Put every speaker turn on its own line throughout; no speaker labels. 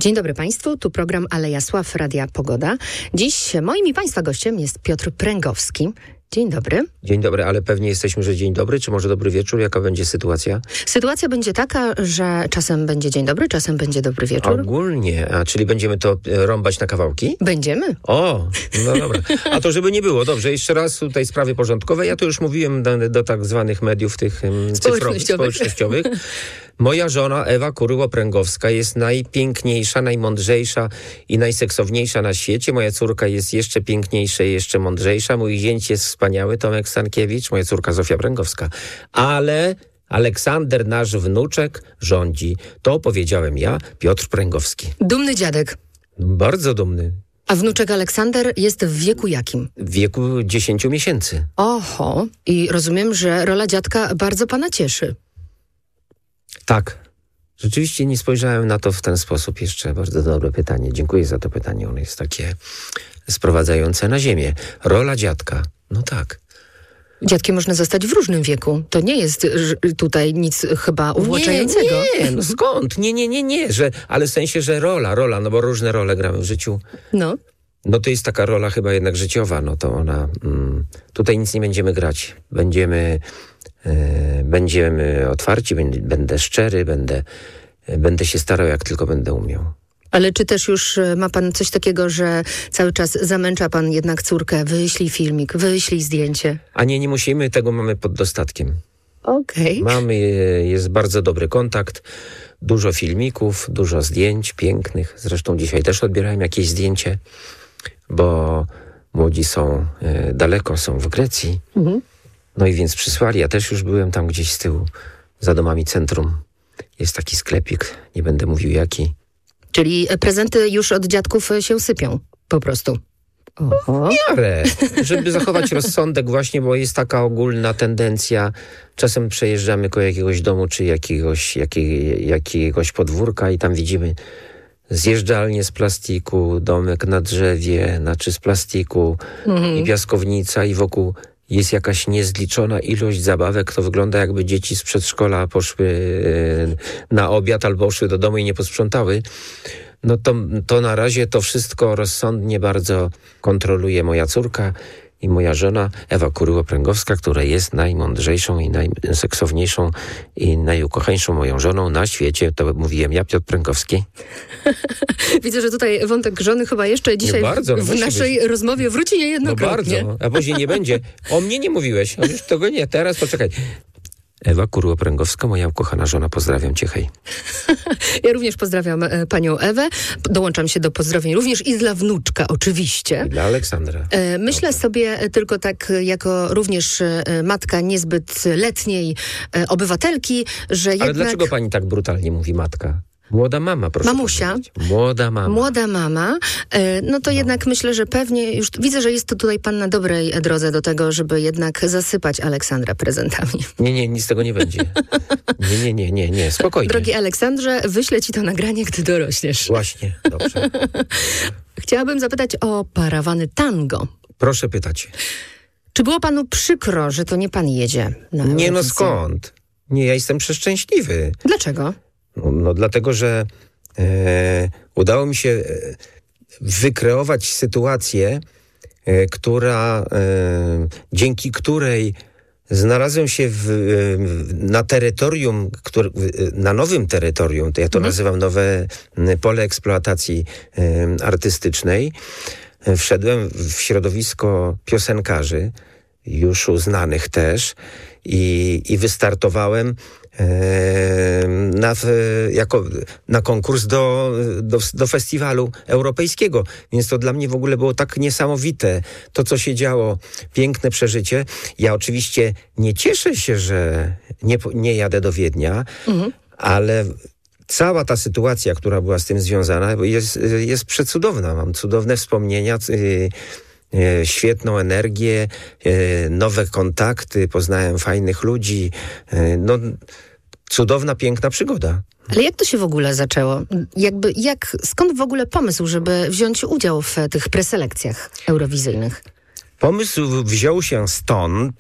Dzień dobry Państwu, tu program Aleja Sław Radia Pogoda. Dziś moim i Państwa gościem jest Piotr Pręgowski. Dzień dobry.
Dzień dobry, ale pewnie jesteśmy, że dzień dobry, czy może dobry wieczór? Jaka będzie sytuacja?
Sytuacja będzie taka, że czasem będzie dzień dobry, czasem będzie dobry wieczór.
Ogólnie, czyli będziemy to rąbać na kawałki?
Będziemy.
O, no dobra. A to żeby nie było, dobrze, jeszcze raz tutaj sprawy porządkowe. Ja to już mówiłem do tak zwanych mediów tych cyfrowych, społecznościowych. Moja żona Ewa Kuryło-Pręgowska jest najpiękniejsza, najmądrzejsza i najseksowniejsza na świecie. Moja córka jest jeszcze piękniejsza i jeszcze mądrzejsza. Mój zięć jest wspaniały, Tomek Stankiewicz, moja córka Zofia Pręgowska. Ale Aleksander, nasz wnuczek, rządzi. To powiedziałem ja, Piotr Pręgowski.
Dumny dziadek.
Bardzo dumny.
A wnuczek Aleksander jest w wieku jakim?
W wieku 10 miesięcy.
Oho, i rozumiem, że rola dziadka bardzo pana cieszy.
Tak. Rzeczywiście nie spojrzałem na to w ten sposób jeszcze. Bardzo dobre pytanie. Dziękuję za to pytanie. Ono jest takie sprowadzające na ziemię. Rola dziadka. No tak.
Dziadkiem można zostać w różnym wieku. To nie jest tutaj nic chyba uwłaczającego.
Nie, no skąd? Nie. Ale w sensie, że rola, no bo różne role gramy w życiu.
No.
No to jest taka rola chyba jednak życiowa. No to ona... tutaj nic nie będziemy grać. Będziemy otwarci, będę szczery, będę się starał, jak tylko będę umiał.
Ale czy też już ma pan coś takiego, że cały czas zamęcza pan jednak córkę, wyślij filmik, wyślij zdjęcie?
A nie musimy, tego mamy pod dostatkiem.
Okej.
Jest bardzo dobry kontakt, dużo filmików, dużo zdjęć pięknych. Zresztą dzisiaj też odbierałem jakieś zdjęcie, bo młodzi są daleko, są w Grecji. Mhm. No i więc przysłali, ja też już byłem tam gdzieś z tyłu, za domami centrum. Jest taki sklepik, nie będę mówił jaki.
Czyli prezenty już od dziadków się sypią, po prostu. Oho.
W miarę, żeby zachować rozsądek właśnie, bo jest taka ogólna tendencja. Czasem przejeżdżamy koło jakiegoś domu, czy jakiegoś podwórka i tam widzimy zjeżdżalnię z plastiku, domek na drzewie, z plastiku i piaskownica i wokół jest jakaś niezliczona ilość zabawek. To wygląda, jakby dzieci z przedszkola poszły na obiad albo poszły do domu i nie posprzątały. No to na razie to wszystko rozsądnie bardzo kontroluje moja córka i moja żona Ewa Kuryło-Pręgowska, która jest najmądrzejszą i najseksowniejszą i najukochańszą moją żoną na świecie. To mówiłem ja, Piotr Pręgowski.
Widzę, że tutaj wątek żony chyba jeszcze dzisiaj w naszej rozmowie wróci niejednokrotnie.
No bardzo, a później nie będzie. O mnie nie mówiłeś, a już tego nie, teraz poczekaj. Ewa Kuryło-Pręgowska, moja ukochana żona, pozdrawiam cię, hej.
Ja również pozdrawiam panią Ewę. Dołączam się do pozdrowień również i dla wnuczka, oczywiście.
I dla Aleksandra.
Myślę sobie tylko tak, jako również matka niezbyt letniej obywatelki, że jednak...
Ale dlaczego pani tak brutalnie mówi matka? Młoda mama, proszę
Mamusia.
powiedzieć. Młoda mama.
No to jednak myślę, że pewnie już widzę, że jest to tutaj pan na dobrej drodze do tego, żeby jednak zasypać Aleksandra prezentami.
Nie, nic z tego nie będzie. Nie, spokojnie.
Drogi Aleksandrze, wyślę ci to nagranie, gdy dorośniesz.
Właśnie, dobrze.
Chciałabym zapytać o parawany tango.
Proszę pytać.
Czy było panu przykro, że to nie pan jedzie na Eurowizję?
Nie, no skąd? Nie, ja jestem przeszczęśliwy.
Dlaczego?
No dlatego, że udało mi się wykreować sytuację, dzięki której znalazłem się na terytorium, na nowym terytorium, to ja to nazywam nowe pole eksploatacji artystycznej. Wszedłem w środowisko piosenkarzy, już uznanych też, i wystartowałem na konkurs do festiwalu europejskiego. Więc to dla mnie w ogóle było tak niesamowite. To, co się działo, piękne przeżycie. Ja oczywiście nie cieszę się, że nie jadę do Wiednia, ale cała ta sytuacja, która była z tym związana, jest przecudowna. Mam cudowne wspomnienia, świetną energię, nowe kontakty, poznałem fajnych ludzi. No, cudowna, piękna przygoda.
Ale jak to się w ogóle zaczęło? Skąd w ogóle pomysł, żeby wziąć udział w tych preselekcjach eurowizyjnych?
Pomysł wziął się stąd...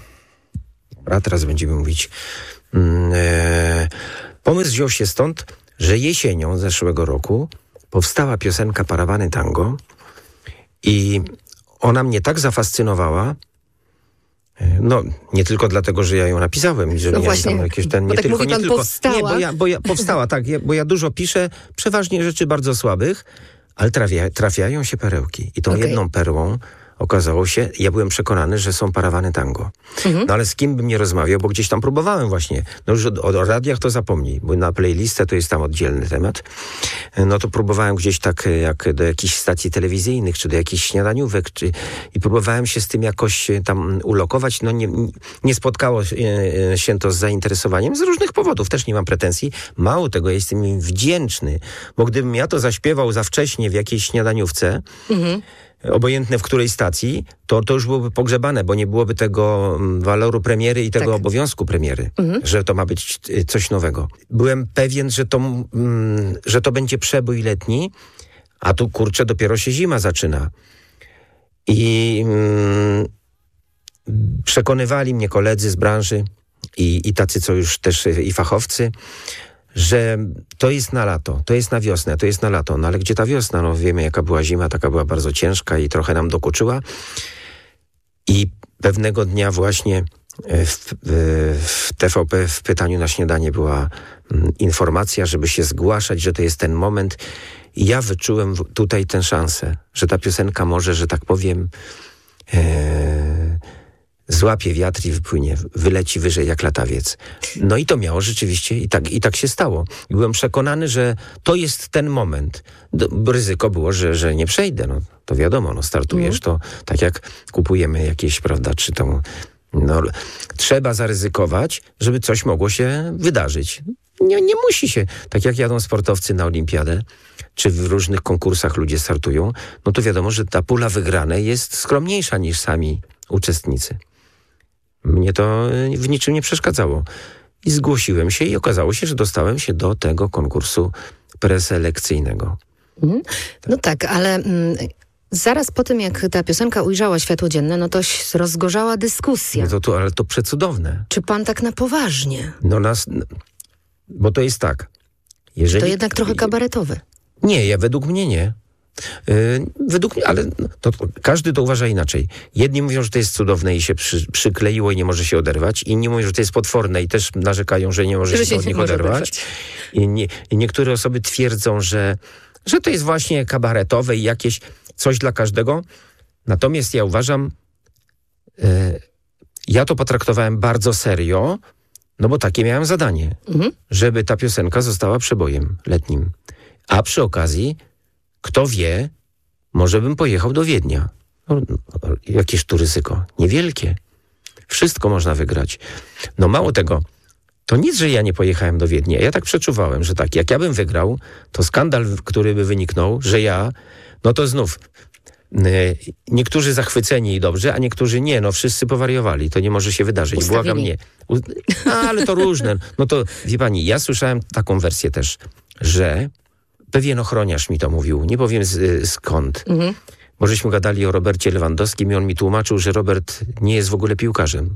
A teraz będziemy mówić... Pomysł wziął się stąd, że jesienią zeszłego roku powstała piosenka Parawany Tango i ona mnie tak zafascynowała, no nie tylko dlatego, że ja ją napisałem, że
no właśnie,
tam jakieś ten,
bo tak mówi pan powstała.
Nie, bo ja powstała, tak, bo ja dużo piszę, przeważnie rzeczy bardzo słabych, ale trafiają się perełki. I tą jedną perłą okazało się, ja byłem przekonany, że są Parawany Tango. No ale z kim bym nie rozmawiał, bo gdzieś tam próbowałem właśnie. No już o radiach to zapomnij, bo na playlistę to jest tam oddzielny temat. No to próbowałem gdzieś tak jak do jakichś stacji telewizyjnych, czy do jakichś śniadaniówek, i próbowałem się z tym jakoś tam ulokować. No nie spotkało się to z zainteresowaniem z różnych powodów. Też nie mam pretensji. Mało tego, ja jestem im wdzięczny, bo gdybym ja to zaśpiewał za wcześnie w jakiejś śniadaniówce, obojętne w której stacji, to już byłoby pogrzebane, bo nie byłoby tego waloru premiery i tego obowiązku premiery, że to ma być coś nowego. Byłem pewien, że to będzie przebój letni, a tu kurczę dopiero się zima zaczyna. I przekonywali mnie koledzy z branży i tacy, co już też i fachowcy, że to jest na lato, to jest na wiosnę, to jest na lato. No ale gdzie ta wiosna? No wiemy, jaka była zima, taka była bardzo ciężka i trochę nam dokuczyła. I pewnego dnia właśnie w TVP w pytaniu na śniadanie była informacja, żeby się zgłaszać, że to jest ten moment. I ja wyczułem tutaj tę szansę, że ta piosenka może, że tak powiem, złapie wiatr i wypłynie, wyleci wyżej jak latawiec. No i to miało rzeczywiście, i tak się stało. I byłem przekonany, że to jest ten moment. Ryzyko było, że nie przejdę. No, to wiadomo, no, startujesz, to tak jak kupujemy jakieś, prawda, czy tą... No, trzeba zaryzykować, żeby coś mogło się wydarzyć. Nie musi się. Tak jak jadą sportowcy na olimpiadę, czy w różnych konkursach ludzie startują, no to wiadomo, że ta pula wygranej jest skromniejsza niż sami uczestnicy. Mnie to w niczym nie przeszkadzało. I zgłosiłem się i okazało się, że dostałem się do tego konkursu preselekcyjnego.
No tak, ale zaraz po tym, jak ta piosenka ujrzała światło dzienne, no to rozgorzała dyskusja.
No ale to przecudowne.
Czy pan tak na poważnie?
Bo to jest tak. Jeżeli,
to jednak trochę kabaretowe.
Nie, według mnie nie. Ale to każdy to uważa inaczej. Jedni mówią, że to jest cudowne i się przykleiło i nie może się oderwać. Inni mówią, że to jest potworne i też narzekają, że nie może się od nich oderwać. I niektóre osoby twierdzą, że to jest właśnie kabaretowe i jakieś coś dla każdego. Natomiast ja uważam, ja to potraktowałem bardzo serio, no bo takie miałem zadanie, żeby ta piosenka została przebojem letnim. A przy okazji, kto wie, może bym pojechał do Wiednia. Jakież tu ryzyko? Niewielkie. Wszystko można wygrać. No mało tego, to nic, że ja nie pojechałem do Wiednia. Ja tak przeczuwałem, że tak, jak ja bym wygrał, to skandal, który by wyniknął, że ja, no to znów niektórzy zachwyceni i dobrze, a niektórzy nie, no wszyscy powariowali, to nie może się wydarzyć. Błagam, nie. Ale to różne. No to, wie pani, ja słyszałem taką wersję też, że pewien ochroniarz mi to mówił, nie powiem skąd, bo żeśmy gadali o Robercie Lewandowskim i on mi tłumaczył, że Robert nie jest w ogóle piłkarzem.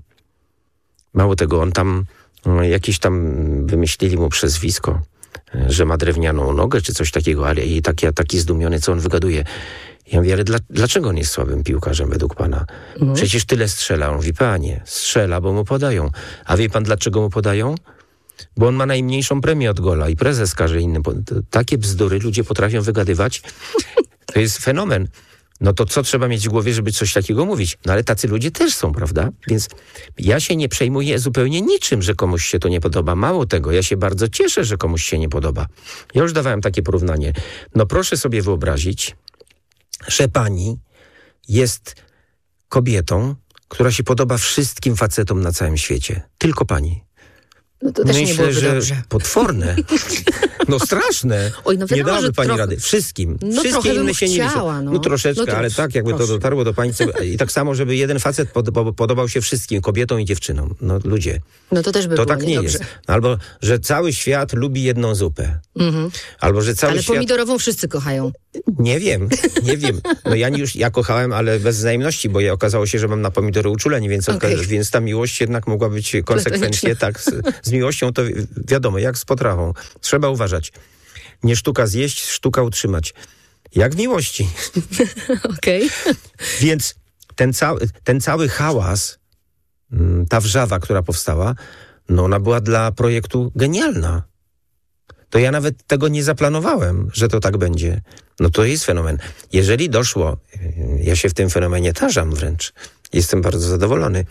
Mało tego, on tam, jakieś tam wymyślili mu przezwisko, że ma drewnianą nogę czy coś takiego, ale i taki zdumiony, co on wygaduje. Ja mówię, ale dlaczego on jest słabym piłkarzem według pana? Przecież tyle strzela. On mówi, panie, strzela, bo mu podają. A wie pan, dlaczego mu podają? Bo on ma najmniejszą premię od gola i prezes każe innym. Takie bzdury ludzie potrafią wygadywać. To jest fenomen. No to co trzeba mieć w głowie, żeby coś takiego mówić? No ale tacy ludzie też są, prawda? Więc ja się nie przejmuję zupełnie niczym, że komuś się to nie podoba. Mało tego, ja się bardzo cieszę, że komuś się nie podoba. Ja już dawałem takie porównanie. No proszę sobie wyobrazić, że pani jest kobietą, która się podoba wszystkim facetom na całym świecie. Tylko pani.
No to też nie byłoby dobrze.
Potworne. No straszne.
Oj, no wiadomo,
nie dałaby pani rady. Wszystkim.
No
wszystkie inne się nie
chciała,
liczą. No troszeczkę, ale tak, jakby to dotarło do pani. I tak samo, żeby jeden facet podobał się wszystkim, kobietom i dziewczynom. No ludzie.
No to też by
to
było
tak nie jest. Albo, że cały świat lubi jedną zupę. Albo, że cały świat...
Ale pomidorową wszyscy kochają.
Nie wiem. No ja kochałem, ale bez wzajemności, bo okazało się, że mam na pomidory uczulenie, więc ta miłość jednak mogła być konsekwencje. Tak, z miłością to wiadomo, jak z potrawą. Trzeba uważać. powtarzać. Nie sztuka zjeść, sztuka utrzymać. Jak w miłości.
Okej.
Więc ten cały hałas, ta wrzawa, która powstała, no ona była dla projektu genialna. To ja nawet tego nie zaplanowałem, że to tak będzie. No to jest fenomen. Jeżeli doszło, ja się w tym fenomenie tarzam wręcz, jestem bardzo zadowolony,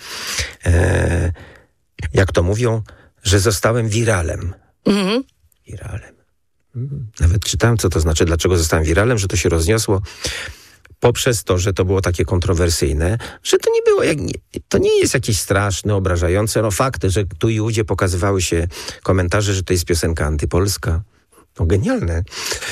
jak to mówią, że zostałem wiralem. Wiralem. Nawet czytałem, co to znaczy, dlaczego zostałem wiralem, że to się rozniosło poprzez to, że to było takie kontrowersyjne, że to nie było, to nie jest jakieś straszne, obrażające. No fakty, że tu i ówdzie pokazywały się komentarze, że to jest piosenka antypolska. No genialne.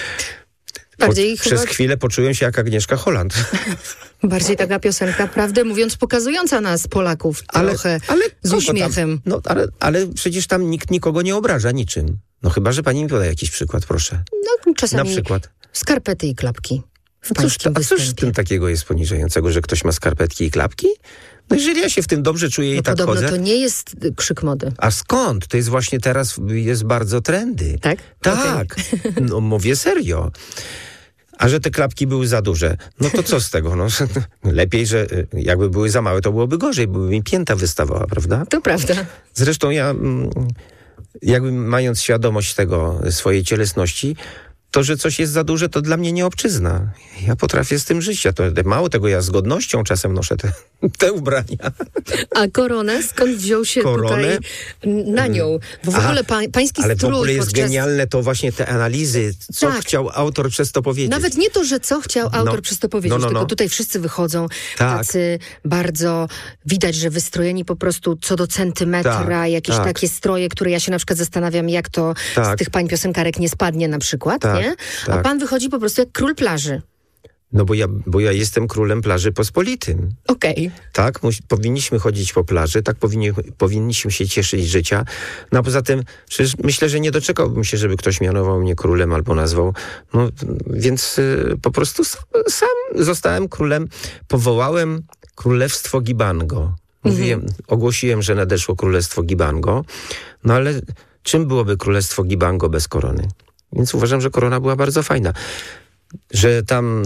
Przez chwilę poczułem się jak Agnieszka Holland.
Bardziej taka piosenka, prawdę mówiąc, pokazująca nas, Polaków, trochę z uśmiechem.
Ale przecież tam nikt nikogo nie obraża niczym. No chyba, że pani mi poda jakiś przykład, proszę.
No czasami
na przykład
skarpety i klapki.
A cóż w tym takiego jest poniżającego, że ktoś ma skarpetki i klapki? No jeżeli ja się w tym dobrze czuję i tak
podobno
chodzę...
to nie jest krzyk mody.
A skąd? To jest właśnie teraz, jest bardzo trendy.
Tak?
Tak. Okay. No mówię serio. A że te klapki były za duże, no to co z tego? No, lepiej, że jakby były za małe, to byłoby gorzej, by mi pięta wystawała, prawda?
To prawda.
Zresztą ja, jakby mając świadomość tego, swojej cielesności, to, że coś jest za duże, to dla mnie nie obczyzna. Ja potrafię z tym żyć. mało tego, ja z godnością czasem noszę te ubrania.
A koronę? Skąd wziął się tutaj na nią? Bo w ogóle pański
ale
strój...
Ale w ogóle jest genialne to właśnie te analizy, co chciał autor przez to powiedzieć.
Nawet nie to, że co chciał autor przez to powiedzieć, tylko tutaj wszyscy wychodzą tacy bardzo... Widać, że wystrojeni po prostu co do centymetra, jakieś takie stroje, które ja się na przykład zastanawiam, jak to z tych pań piosenkarek nie spadnie na przykład, nie? A pan wychodzi po prostu jak król plaży.
No bo ja jestem królem plaży pospolitym.
Okej.
Tak, powinniśmy chodzić po plaży, tak powinniśmy się cieszyć życia. No a poza tym, przecież myślę, że nie doczekałbym się, żeby ktoś mianował mnie królem albo nazwał. No więc po prostu sam zostałem królem. Powołałem Królestwo Gibango. Ogłosiłem, że nadeszło Królestwo Gibango. No ale czym byłoby Królestwo Gibango bez korony? Więc uważam, że korona była bardzo fajna. Że tam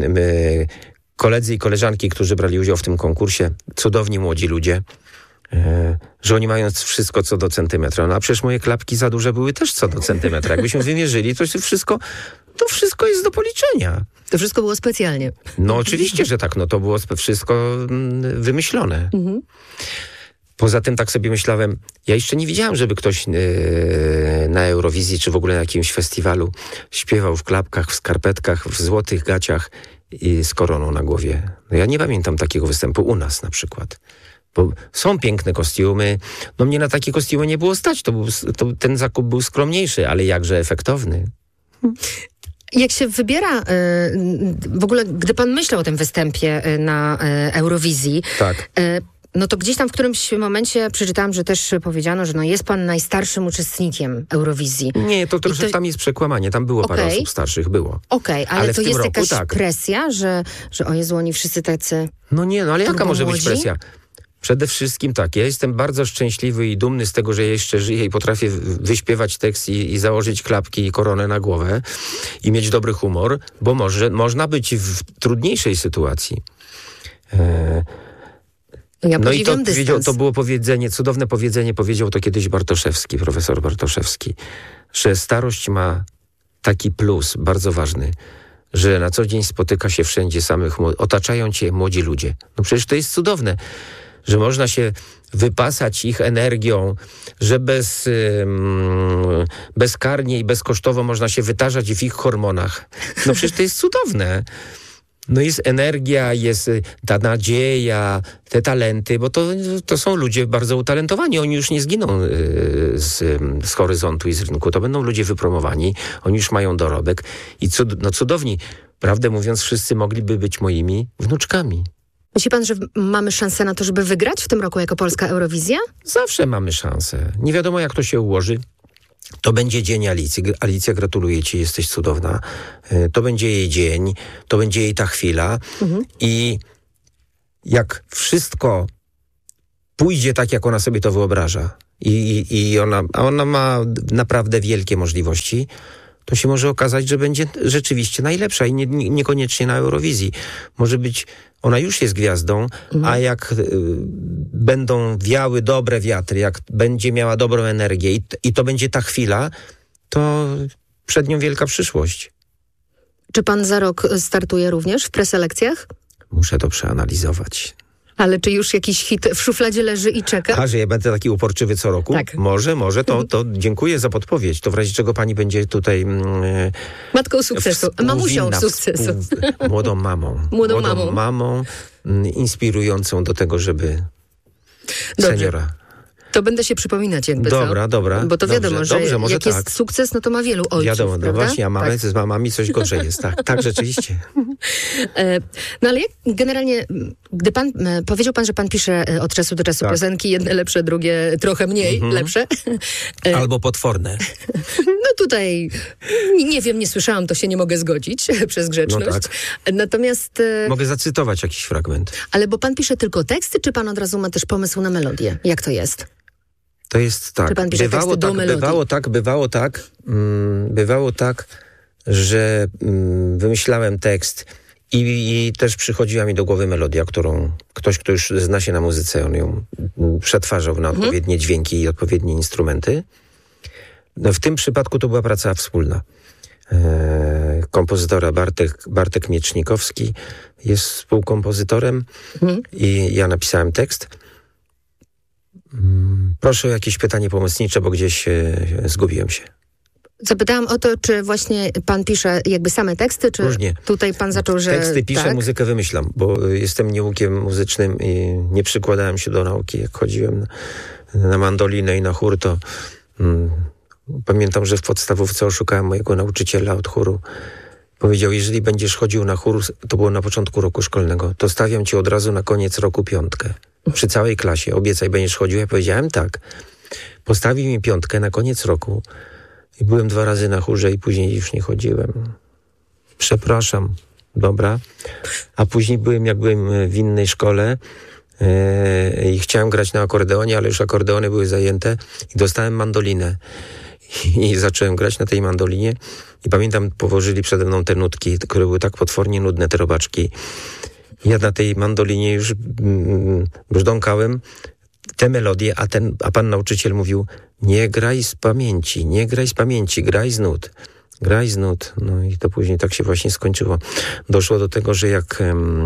koledzy i koleżanki, którzy brali udział w tym konkursie, cudowni młodzi ludzie, że oni mają wszystko co do centymetra. No a przecież moje klapki za duże były też co do centymetra. Jakbyśmy wymierzyli, to wszystko jest do policzenia.
To wszystko było specjalnie.
No oczywiście, że tak. No to było wszystko wymyślone. Poza tym tak sobie myślałem, ja jeszcze nie widziałem, żeby ktoś na Eurowizji, czy w ogóle na jakimś festiwalu śpiewał w klapkach, w skarpetkach, w złotych gaciach i z koroną na głowie. No ja nie pamiętam takiego występu u nas na przykład. Bo są piękne kostiumy. No mnie na takie kostiumy nie było stać. Ten zakup był skromniejszy, ale jakże efektowny.
Jak się wybiera, w ogóle gdy pan myślał o tym występie na Eurowizji, no to gdzieś tam w którymś momencie przeczytałam, że też powiedziano, że jest pan najstarszym uczestnikiem Eurowizji.
Nie, to troszkę tam jest przekłamanie. Tam było parę osób starszych, było.
Ale to jest jakaś presja, że o Jezu, oni wszyscy tacy...
No nie, ale jaka może być presja? Przede wszystkim tak, ja jestem bardzo szczęśliwy i dumny z tego, że ja jeszcze żyję i potrafię wyśpiewać tekst i założyć klapki i koronę na głowę i mieć dobry humor, bo można być w trudniejszej sytuacji.
No i
to było cudowne powiedzenie, powiedział to kiedyś Bartoszewski, profesor Bartoszewski, że starość ma taki plus bardzo ważny, że na co dzień spotyka się wszędzie otaczają cię młodzi ludzie. No przecież to jest cudowne, że można się wypasać ich energią, że bezkarnie i bezkosztowo można się wytarzać w ich hormonach. No przecież to jest cudowne. No jest energia, jest ta nadzieja, te talenty, bo to są ludzie bardzo utalentowani. Oni już nie zginą z horyzontu i z rynku. To będą ludzie wypromowani. Oni już mają dorobek. I cudowni. Prawdę mówiąc, wszyscy mogliby być moimi wnuczkami.
Myśli pan, że mamy szansę na to, żeby wygrać w tym roku jako Polska Eurowizja?
Zawsze mamy szansę. Nie wiadomo, jak to się ułoży. To będzie dzień Alicji. Alicja, gratuluję ci, jesteś cudowna. To będzie jej dzień, to będzie jej ta chwila. I jak wszystko pójdzie tak, jak ona sobie to wyobraża, i ona ma naprawdę wielkie możliwości, to się może okazać, że będzie rzeczywiście najlepsza i niekoniecznie na Eurowizji. Może być, ona już jest gwiazdą, a jak będą wiały dobre wiatry, jak będzie miała dobrą energię i to będzie ta chwila, to przed nią wielka przyszłość.
Czy pan za rok startuje również w preselekcjach?
Muszę to przeanalizować.
Ale czy już jakiś hit w szufladzie leży i czeka?
A, że ja będę taki uporczywy co roku?
Tak.
Może, to dziękuję za podpowiedź. To w razie czego pani będzie tutaj...
Matką sukcesu, mamusią sukcesu.
Młodą mamą, inspirującą do tego, żeby seniora...
To będę się przypominać jakby.
Dobra.
Bo to wiadomo, że jak jest sukces, no to ma wielu ojców.
Wiadomo, no właśnie, a z mamami coś gorzej jest. Tak, rzeczywiście.
No ale jak generalnie, gdy powiedział pan, że pan pisze od czasu do czasu piosenki, jedne lepsze, drugie trochę mniej lepsze.
Albo potworne.
No tutaj, nie wiem, nie słyszałam, to się nie mogę zgodzić przez grzeczność.
No tak.
Natomiast...
Mogę zacytować jakiś fragment.
Ale bo pan pisze tylko teksty, czy pan od razu ma też pomysł na melodię? Jak to jest?
To jest tak. Bywało tak, że wymyślałem tekst i też przychodziła mi do głowy melodia, którą ktoś, kto już zna się na muzyce, on ją przetwarzał na odpowiednie dźwięki i odpowiednie instrumenty. No, w tym przypadku to była praca wspólna. Kompozytora Bartek Miecznikowski jest współkompozytorem i ja napisałem tekst. Proszę o jakieś pytanie pomocnicze, bo gdzieś zgubiłem się.
Zapytałam o to, czy właśnie pan pisze jakby same teksty, czy
różnie.
Tutaj pan zaczął, że...
Teksty piszę, muzykę wymyślam, bo jestem nieukiem muzycznym i nie przykładałem się do nauki. Jak chodziłem na mandolinę i na chór, to pamiętam, że w podstawówce oszukałem mojego nauczyciela od chóru. Powiedział, jeżeli będziesz chodził na chór, to było na początku roku szkolnego, to stawiam ci od razu na koniec roku 5. Przy całej klasie. Obiecaj, będziesz chodził? Ja powiedziałem tak. Postawił mi 5 na koniec roku i byłem 2 razy na chórze i później już nie chodziłem. Przepraszam. Dobra. A później byłem w innej szkole i chciałem grać na akordeonie, ale już akordeony były zajęte i dostałem mandolinę. I zacząłem grać na tej mandolinie i pamiętam, położyli przede mną te nutki, które były tak potwornie nudne, te robaczki. Ja na tej mandolinie już brzdąkałem te melodie, a pan nauczyciel mówił, nie graj z pamięci, graj z nut. Graj z nut. No i to później tak się właśnie skończyło. Doszło do tego, że jak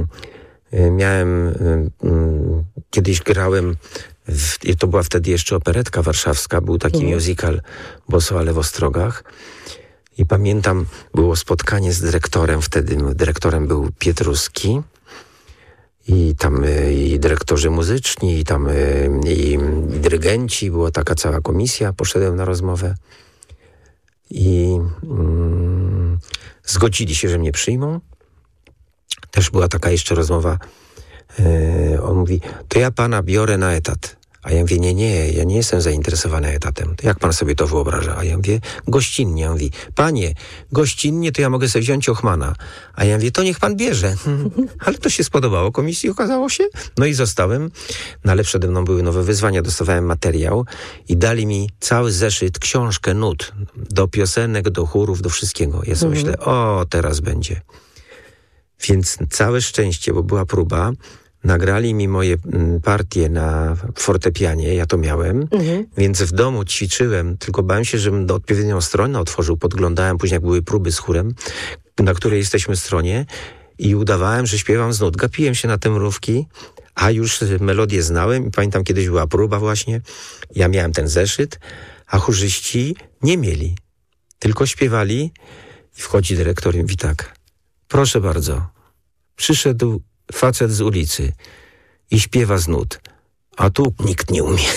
kiedyś grałem, to była wtedy jeszcze operetka warszawska, był taki musical Boso, ale w Ostrogach. I pamiętam, było spotkanie z dyrektorem, wtedy dyrektorem był Pietruski. I tam i dyrektorzy muzyczni, i tam i dyrygenci, była taka cała komisja, poszedłem na rozmowę i zgodzili się, że mnie przyjmą. Też była taka jeszcze rozmowa, on mówi, to ja pana biorę na etat. A ja mówię, nie, ja nie jestem zainteresowany etatem. To jak pan sobie to wyobraża? A ja mówię, gościnnie. On mówi, panie, gościnnie to ja mogę sobie wziąć Ochmana. A ja mówię, to niech pan bierze. Ale to się spodobało komisji, okazało się. No i zostałem. No ale przede mną były nowe wyzwania. Dostawałem materiał i dali mi cały zeszyt, książkę nut. Do piosenek, do chórów, do wszystkiego. Ja sobie myślę, teraz będzie. Więc całe szczęście, bo była próba. Nagrali mi moje partie na fortepianie, ja to miałem, więc w domu ćwiczyłem, tylko bałem się, żebym do odpowiednią stronę otworzył, podglądałem później, jak były próby z chórem, na której jesteśmy stronie i udawałem, że śpiewam z nut. Gapiłem się na te mrówki, a już melodię znałem i pamiętam, kiedyś była próba właśnie, ja miałem ten zeszyt, a chórzyści nie mieli, tylko śpiewali i wchodzi dyrektor i mówi tak, proszę bardzo, przyszedł facet z ulicy i śpiewa z nut, a tu nikt nie umie.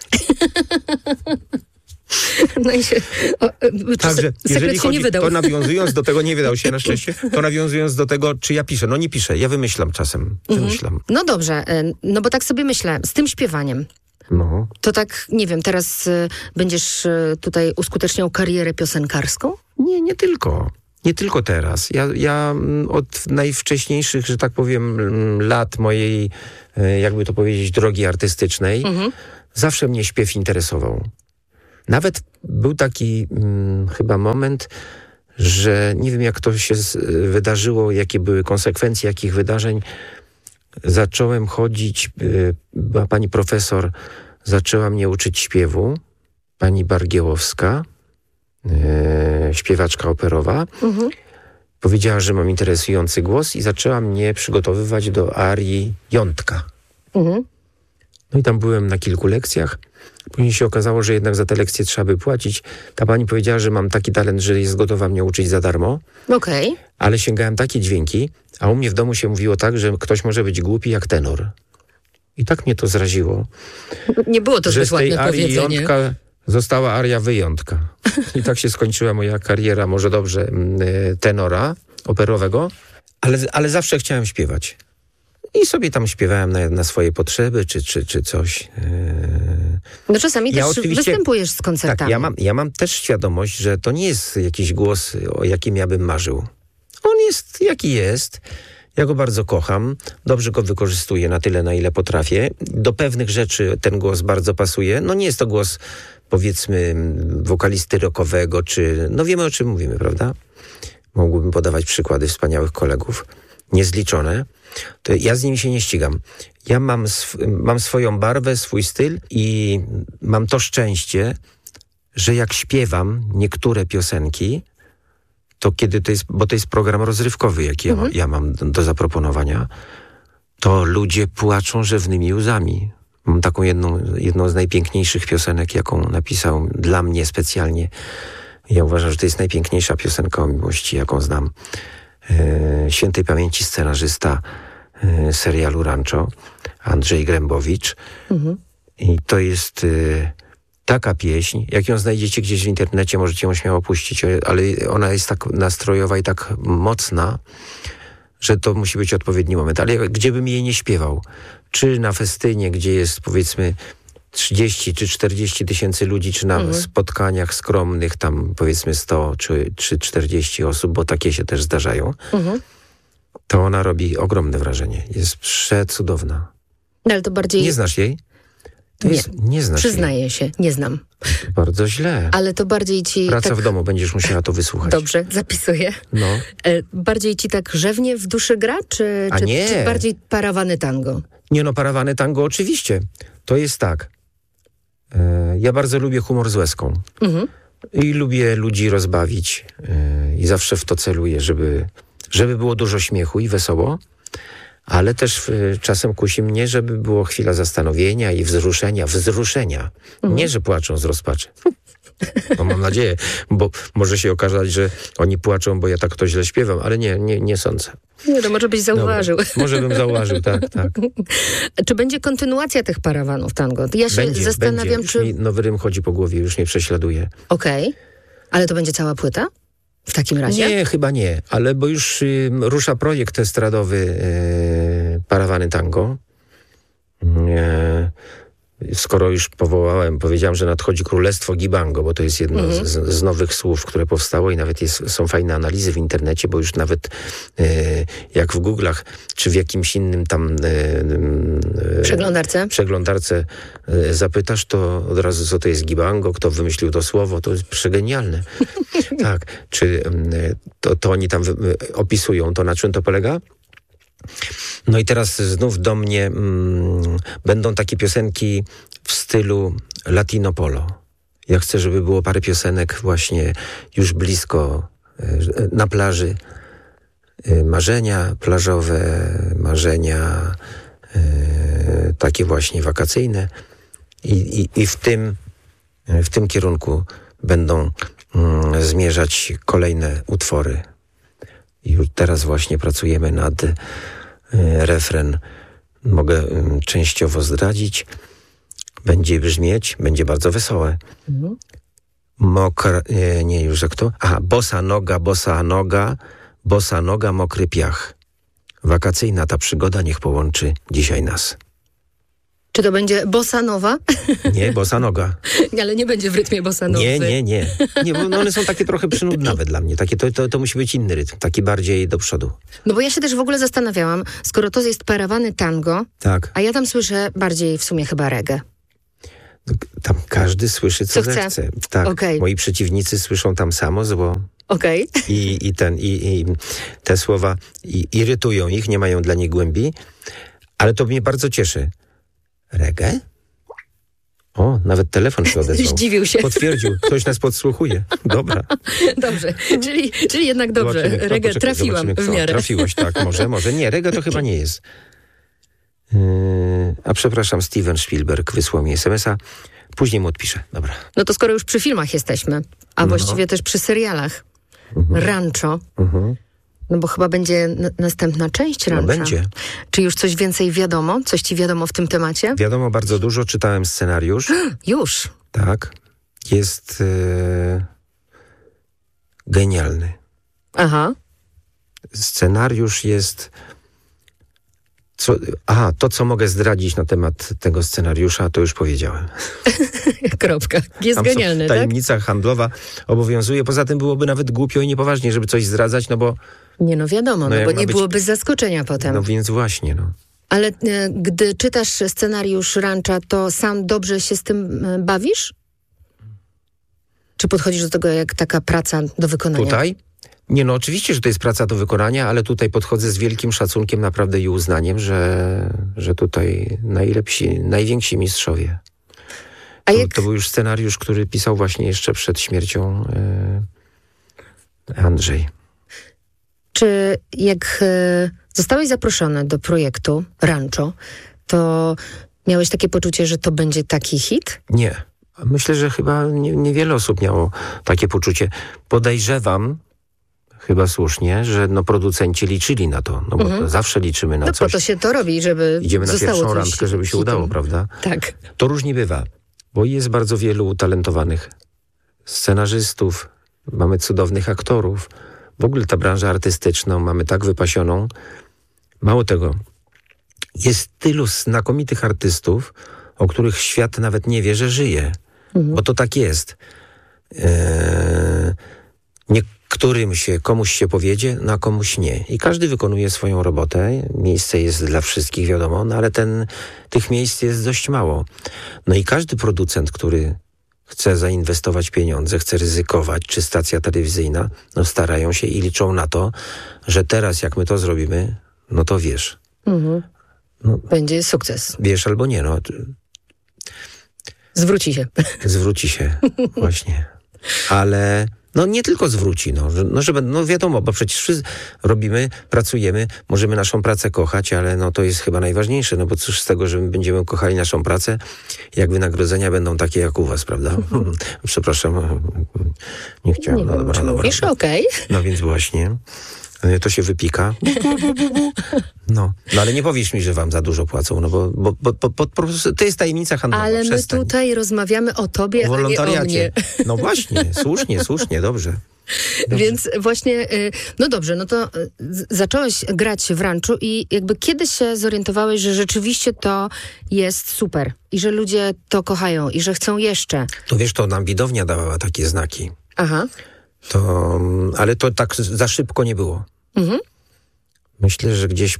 No i się...
Także, jeżeli chodzi,
nie wydał.
to nawiązując do tego, nie wydał się na szczęście, to nawiązując do tego, czy ja piszę. No nie piszę, ja wymyślam czasem.
No dobrze, no bo tak sobie myślę, z tym śpiewaniem.
No.
To tak, nie wiem, teraz będziesz tutaj uskuteczniał karierę piosenkarską?
Nie tylko. Nie tylko teraz. Ja od najwcześniejszych, że tak powiem, lat mojej, jakby to powiedzieć, drogi artystycznej, zawsze mnie śpiew interesował. Nawet był taki chyba moment, że nie wiem, jak to się wydarzyło, jakie były konsekwencje jakich wydarzeń. Zacząłem chodzić, pani profesor zaczęła mnie uczyć śpiewu, pani Bargiełowska, śpiewaczka operowa. Powiedziała, że mam interesujący głos i zaczęła mnie przygotowywać do arii Jątka. No i tam byłem na kilku lekcjach. Później się okazało, że jednak za te lekcje trzeba by płacić. Ta pani powiedziała, że mam taki talent, że jest gotowa mnie uczyć za darmo.
Okej.
Ale sięgałem takie dźwięki, a u mnie w domu się mówiło tak, że ktoś może być głupi jak tenor. I tak mnie to zraziło.
Nie było to zbyt ładne powiedzenie.
Że z tej arii Jątka została aria Wyjątka. I tak się skończyła moja kariera, może dobrze, tenora operowego, ale zawsze chciałem śpiewać. I sobie tam śpiewałem na swoje potrzeby, czy coś.
No czasami też występujesz z koncertami.
Tak, ja mam też świadomość, że to nie jest jakiś głos, o jakim ja bym marzył. On jest, jaki jest. Ja go bardzo kocham. Dobrze go wykorzystuję na tyle, na ile potrafię. Do pewnych rzeczy ten głos bardzo pasuje. No nie jest to głos, powiedzmy, wokalisty rockowego, czy... No wiemy, o czym mówimy, prawda? Mógłbym podawać przykłady wspaniałych kolegów. Niezliczone. To ja z nimi się nie ścigam. Ja mam swoją barwę, swój styl i mam to szczęście, że jak śpiewam niektóre piosenki, to kiedy to jest, bo to jest program rozrywkowy, jaki ja mam do zaproponowania, to ludzie płaczą rzewnymi łzami. Mam taką jedną z najpiękniejszych piosenek, jaką napisał dla mnie specjalnie. Ja uważam, że to jest najpiękniejsza piosenka o miłości, jaką znam. Świętej pamięci scenarzysta serialu Rancho, Andrzej Grębowicz. I to jest taka pieśń, jak ją znajdziecie gdzieś w internecie, możecie ją śmiało puścić, ale ona jest tak nastrojowa i tak mocna, że to musi być odpowiedni moment. Ale gdzie bym jej nie śpiewał? Czy na festynie, gdzie jest, powiedzmy, 30 czy 40 tysięcy ludzi, czy na spotkaniach skromnych, tam powiedzmy 100 czy 40 osób, bo takie się też zdarzają, to ona robi ogromne wrażenie. Jest przecudowna.
No, ale to bardziej...
Nie znasz jej? Nie znasz
Przyznaję
jej.
się, nie znam.
To bardzo źle.
Ale to bardziej ci...
Praca w domu, będziesz musiała to wysłuchać.
Dobrze, zapisuję.
No.
Bardziej ci tak rzewnie w duszy gra, czy bardziej parawany tango?
Nie no, parawany tango oczywiście. To jest tak. Ja bardzo lubię humor z łezką. I lubię ludzi rozbawić. I zawsze w to celuję, żeby było dużo śmiechu i wesoło. Ale też czasem kusi mnie, żeby było chwila zastanowienia i wzruszenia. Nie, że płaczą z rozpaczy. No, mam nadzieję, bo może się okazać, że oni płaczą, bo ja tak to źle śpiewam, ale nie sądzę.
Nie, to może byś zauważył.
Dobra, może bym zauważył, tak.
Czy będzie kontynuacja tych parawanów tango? Ja się zastanawiam,
czy... Mi nowy rym chodzi po głowie, już mnie prześladuje.
Okej. Ale to będzie cała płyta? W takim razie?
Nie, chyba nie, ale bo już rusza projekt estradowy Parawany Tango. Skoro już powiedziałem, że nadchodzi Królestwo Gibango, bo to jest jedno z nowych słów, które powstało i nawet są fajne analizy w internecie, bo już nawet jak w Google'ach, czy w jakimś innym tam przeglądarce zapytasz, to od razu co to jest Gibango, kto wymyślił to słowo, to jest przegenialne. Tak, czy to oni tam opisują to, na czym to polega? No i teraz znów do mnie będą takie piosenki w stylu Latino Polo. Ja chcę, żeby było parę piosenek właśnie już blisko na plaży. Marzenia plażowe, marzenia takie właśnie wakacyjne. I w tym kierunku będą zmierzać kolejne utwory. I już teraz właśnie pracujemy nad refren. Mogę częściowo zdradzić. Będzie brzmieć, będzie bardzo wesołe. Już jak to? Bossa noga, mokry piach. Wakacyjna ta przygoda niech połączy dzisiaj nas.
Czy to będzie bossa nowa?
Nie, bossa noga.
Ale nie będzie w rytmie bossa nowy.
Nie, bo one są takie trochę przynudnawe dla mnie. Takie, to musi być inny rytm, taki bardziej do przodu.
No bo ja się też w ogóle zastanawiałam, skoro to jest parawany tango,
tak.
A ja tam słyszę bardziej w sumie chyba reggae.
Tam każdy słyszy, co zechce. Tak, moi przeciwnicy słyszą tam samo zło. I te słowa irytują ich, nie mają dla nich głębi, ale to mnie bardzo cieszy. Reggae? O, nawet telefon się odezwał.
Zdziwił się.
Potwierdził, ktoś nas podsłuchuje. Dobra.
Dobrze, czyli jednak dobrze. Reggae trafiłam w miarę.
Trafiłeś, tak, może. Nie, reggae to chyba nie jest. A przepraszam, Steven Spielberg wysłał mi SMS-a. Później mu odpiszę. Dobra.
No to skoro już przy filmach jesteśmy, a właściwie też przy serialach. Rancho. No bo chyba będzie następna część Rancha.
No będzie.
Czy już coś więcej wiadomo? Coś ci wiadomo w tym temacie?
Wiadomo bardzo dużo. Czytałem scenariusz.
Już?
Tak. Jest genialny.
Aha.
Scenariusz jest... to, co mogę zdradzić na temat tego scenariusza, to już powiedziałem.
Kropka. Jest tam genialny, tak?
Tajemnica handlowa obowiązuje. Poza tym byłoby nawet głupio i niepoważnie, żeby coś zdradzać, no bo...
Nie, no wiadomo, bo nie byłoby zaskoczenia potem.
No więc właśnie, no.
Ale gdy czytasz scenariusz Rancha, to sam dobrze się z tym bawisz? Czy podchodzisz do tego jak taka praca do wykonania?
Tutaj? Nie, no oczywiście, że to jest praca do wykonania, ale tutaj podchodzę z wielkim szacunkiem naprawdę i uznaniem, że tutaj najwięksi mistrzowie. To był już scenariusz, który pisał właśnie jeszcze przed śmiercią Andrzej.
Czy jak zostałeś zaproszony do projektu Rancho, to miałeś takie poczucie, że to będzie taki hit?
Nie. Myślę, że chyba niewiele osób miało takie poczucie. Podejrzewam, chyba słusznie, że producenci liczyli na to, bo to zawsze liczymy na coś.
No po to się to robi, żeby
idziemy na pierwszą randkę, żeby się udało, prawda?
Tak.
To różnie bywa, bo jest bardzo wielu utalentowanych scenarzystów, mamy cudownych aktorów. W ogóle ta branża artystyczna mamy tak wypasioną. Mało tego, jest tylu znakomitych artystów, o których świat nawet nie wie, że żyje. Bo to tak jest. Komuś się powiedzie, a komuś nie. I każdy wykonuje swoją robotę. Miejsce jest dla wszystkich, wiadomo, ale tych miejsc jest dość mało. No i każdy producent, który chce zainwestować pieniądze, chce ryzykować, czy stacja telewizyjna, starają się i liczą na to, że teraz jak my to zrobimy, no to wiesz.
Będzie sukces.
Wiesz albo nie,
Zwróci się.
Zwróci się, właśnie. Ale... nie tylko zwróci, żeby wiadomo, bo przecież wszyscy robimy, pracujemy, możemy naszą pracę kochać, ale to jest chyba najważniejsze, bo cóż z tego, że my będziemy kochali naszą pracę, jak wynagrodzenia będą takie jak u was, prawda? Przepraszam, nie chciałem.
Nie wiem, mówisz, okej.
No więc właśnie, to się wypika. Ale nie powiesz mi, że wam za dużo płacą, bo po prostu to jest tajemnica handlowa.
Ale my tutaj rozmawiamy o tobie,
o
a nie o mnie.
No właśnie, słusznie, dobrze.
Więc właśnie, dobrze, to zacząłeś grać w Ranchu i jakby kiedy się zorientowałeś, że rzeczywiście to jest super i że ludzie to kochają i że chcą jeszcze?
To wiesz, to nam widownia dawała takie znaki.
Aha.
Ale to tak za szybko nie było. Myślę, że gdzieś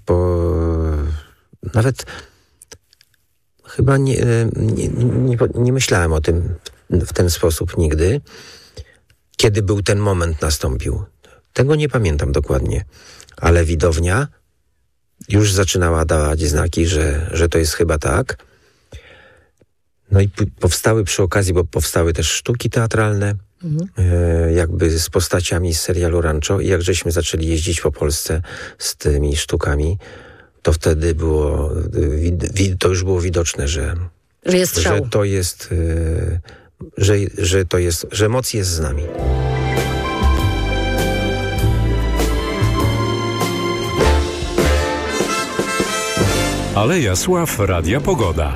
nawet chyba nie myślałem o tym w ten sposób nigdy, kiedy był ten moment nastąpił. Tego nie pamiętam dokładnie, ale widownia już zaczynała dawać znaki, że to jest chyba tak. No i powstały przy okazji, bo powstały też sztuki teatralne, jakby z postaciami z serialu Rancho, i jak żeśmy zaczęli jeździć po Polsce z tymi sztukami, to wtedy to już było widoczne, że to jest, że moc jest z nami.
Aleja Sław Radia Pogoda.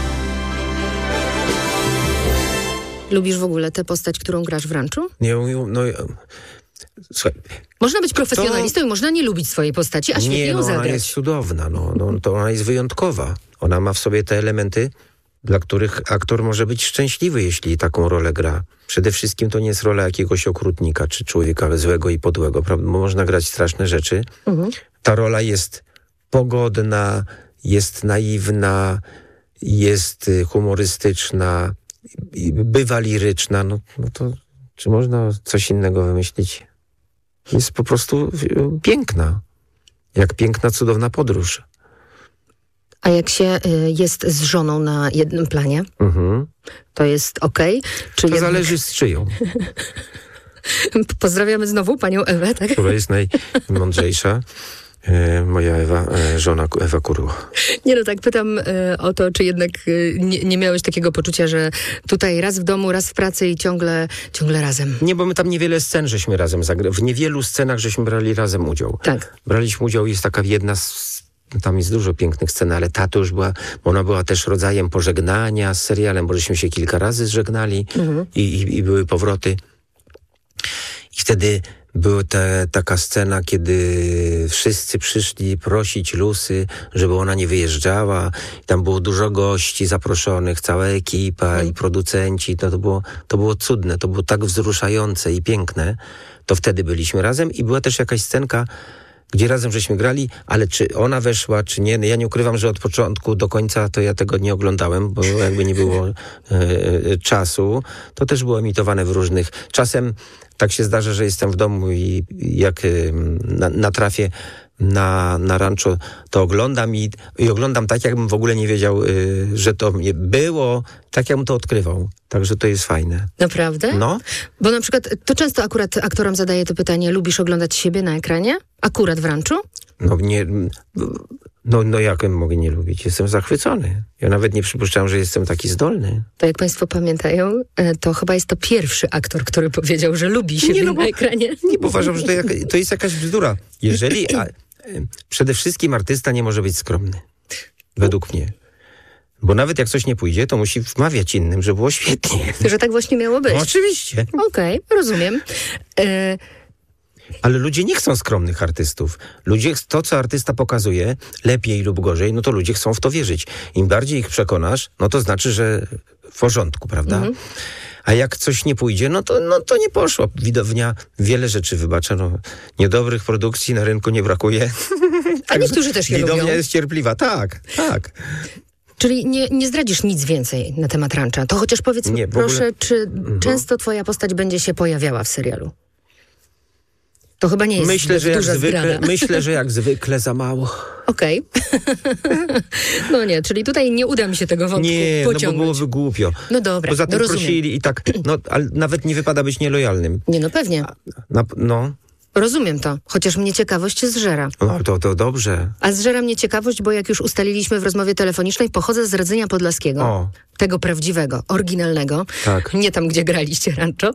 Lubisz w ogóle tę postać, którą grasz w Ranchu?
Nie, słuchaj.
Można być profesjonalistą i można nie lubić swojej postaci, a świetnie ją zagrać.
Ona jest cudowna, to ona jest wyjątkowa. Ona ma w sobie te elementy, dla których aktor może być szczęśliwy, jeśli taką rolę gra. Przede wszystkim to nie jest rola jakiegoś okrutnika, czy człowieka złego i podłego, prawda? Bo można grać straszne rzeczy. Ta rola jest pogodna, jest naiwna, jest humorystyczna, bywa liryczna, no to czy można coś innego wymyślić? Jest po prostu piękna. Jak piękna, cudowna podróż.
A jak się jest z żoną na jednym planie, to jest okej? Czy
to zależy z czyją.
Pozdrawiamy znowu panią Ewę, tak?
Która jest najmądrzejsza. Moja żona Ewa Kurło.
Nie, no tak pytam o to, czy jednak nie miałeś takiego poczucia, że tutaj raz w domu, raz w pracy i ciągle razem.
Nie, bo my tam niewiele scen żeśmy razem zagrali. W niewielu scenach żeśmy brali razem udział.
Tak.
Braliśmy udział, jest taka jedna tam jest dużo pięknych scen, ale ta to już była, ona była też rodzajem pożegnania z serialem, bo żeśmy się kilka razy żegnali i były powroty. I wtedy była taka scena, kiedy wszyscy przyszli prosić Lucy, żeby ona nie wyjeżdżała. Tam było dużo gości zaproszonych, cała ekipa i producenci. To było cudne, to było tak wzruszające i piękne. To wtedy byliśmy razem i była też jakaś scenka, gdzie razem żeśmy grali, ale czy ona weszła, czy nie. Ja nie ukrywam, że od początku do końca to ja tego nie oglądałem, bo jakby nie było czasu. To też było emitowane w różnych... Czasem tak się zdarza, że jestem w domu i jak natrafię na rancho, to oglądam i oglądam tak, jakbym w ogóle nie wiedział, że to było, tak jakbym to odkrywał. Także to jest fajne.
Naprawdę?
No.
Bo na przykład, to często akurat aktorom zadaję to pytanie, lubisz oglądać siebie na ekranie? Akurat w ranczu?
No nie... No jak mogę nie lubić? Jestem zachwycony. Ja nawet nie przypuszczałem, że jestem taki zdolny.
To jak państwo pamiętają, to chyba jest to pierwszy aktor, który powiedział, że lubi siebie na ekranie.
Nie, bo uważam, że to jest jakaś bzdura. Jeżeli... przede wszystkim artysta nie może być skromny. Według mnie. Bo nawet jak coś nie pójdzie, to musi wmawiać innym, że było świetnie.
Że tak właśnie miało być.
No, oczywiście.
Okej, rozumiem.
Ale ludzie nie chcą skromnych artystów. Ludzie, to co artysta pokazuje, lepiej lub gorzej, no to ludzie chcą w to wierzyć. Im bardziej ich przekonasz, no to znaczy, że w porządku, prawda? A jak coś nie pójdzie, no to nie poszło. Widownia wiele rzeczy wybacza. No, niedobrych produkcji na rynku nie brakuje.
A niektórzy też je lubią.
Widownia jest cierpliwa, tak.
Czyli nie zdradzisz nic więcej na temat rancha. To chociaż powiedz mi, proszę, czy często twoja postać będzie się pojawiała w serialu? To chyba nie jest duża zdrada.
Myślę, że jak zwykle za mało.
Okej. No nie, czyli tutaj nie uda mi się tego wątku pociągnąć.
No bo byłoby głupio.
No dobra,
poza tym prosili i tak, ale nawet nie wypada być nielojalnym.
Nie, no pewnie. Rozumiem to, chociaż mnie ciekawość zżera.
No to dobrze.
A zżera mnie ciekawość, bo jak już ustaliliśmy w rozmowie telefonicznej, pochodzę z Radzenia Podlaskiego.
O.
Tego prawdziwego, oryginalnego.
Tak.
Nie tam, gdzie graliście rancho.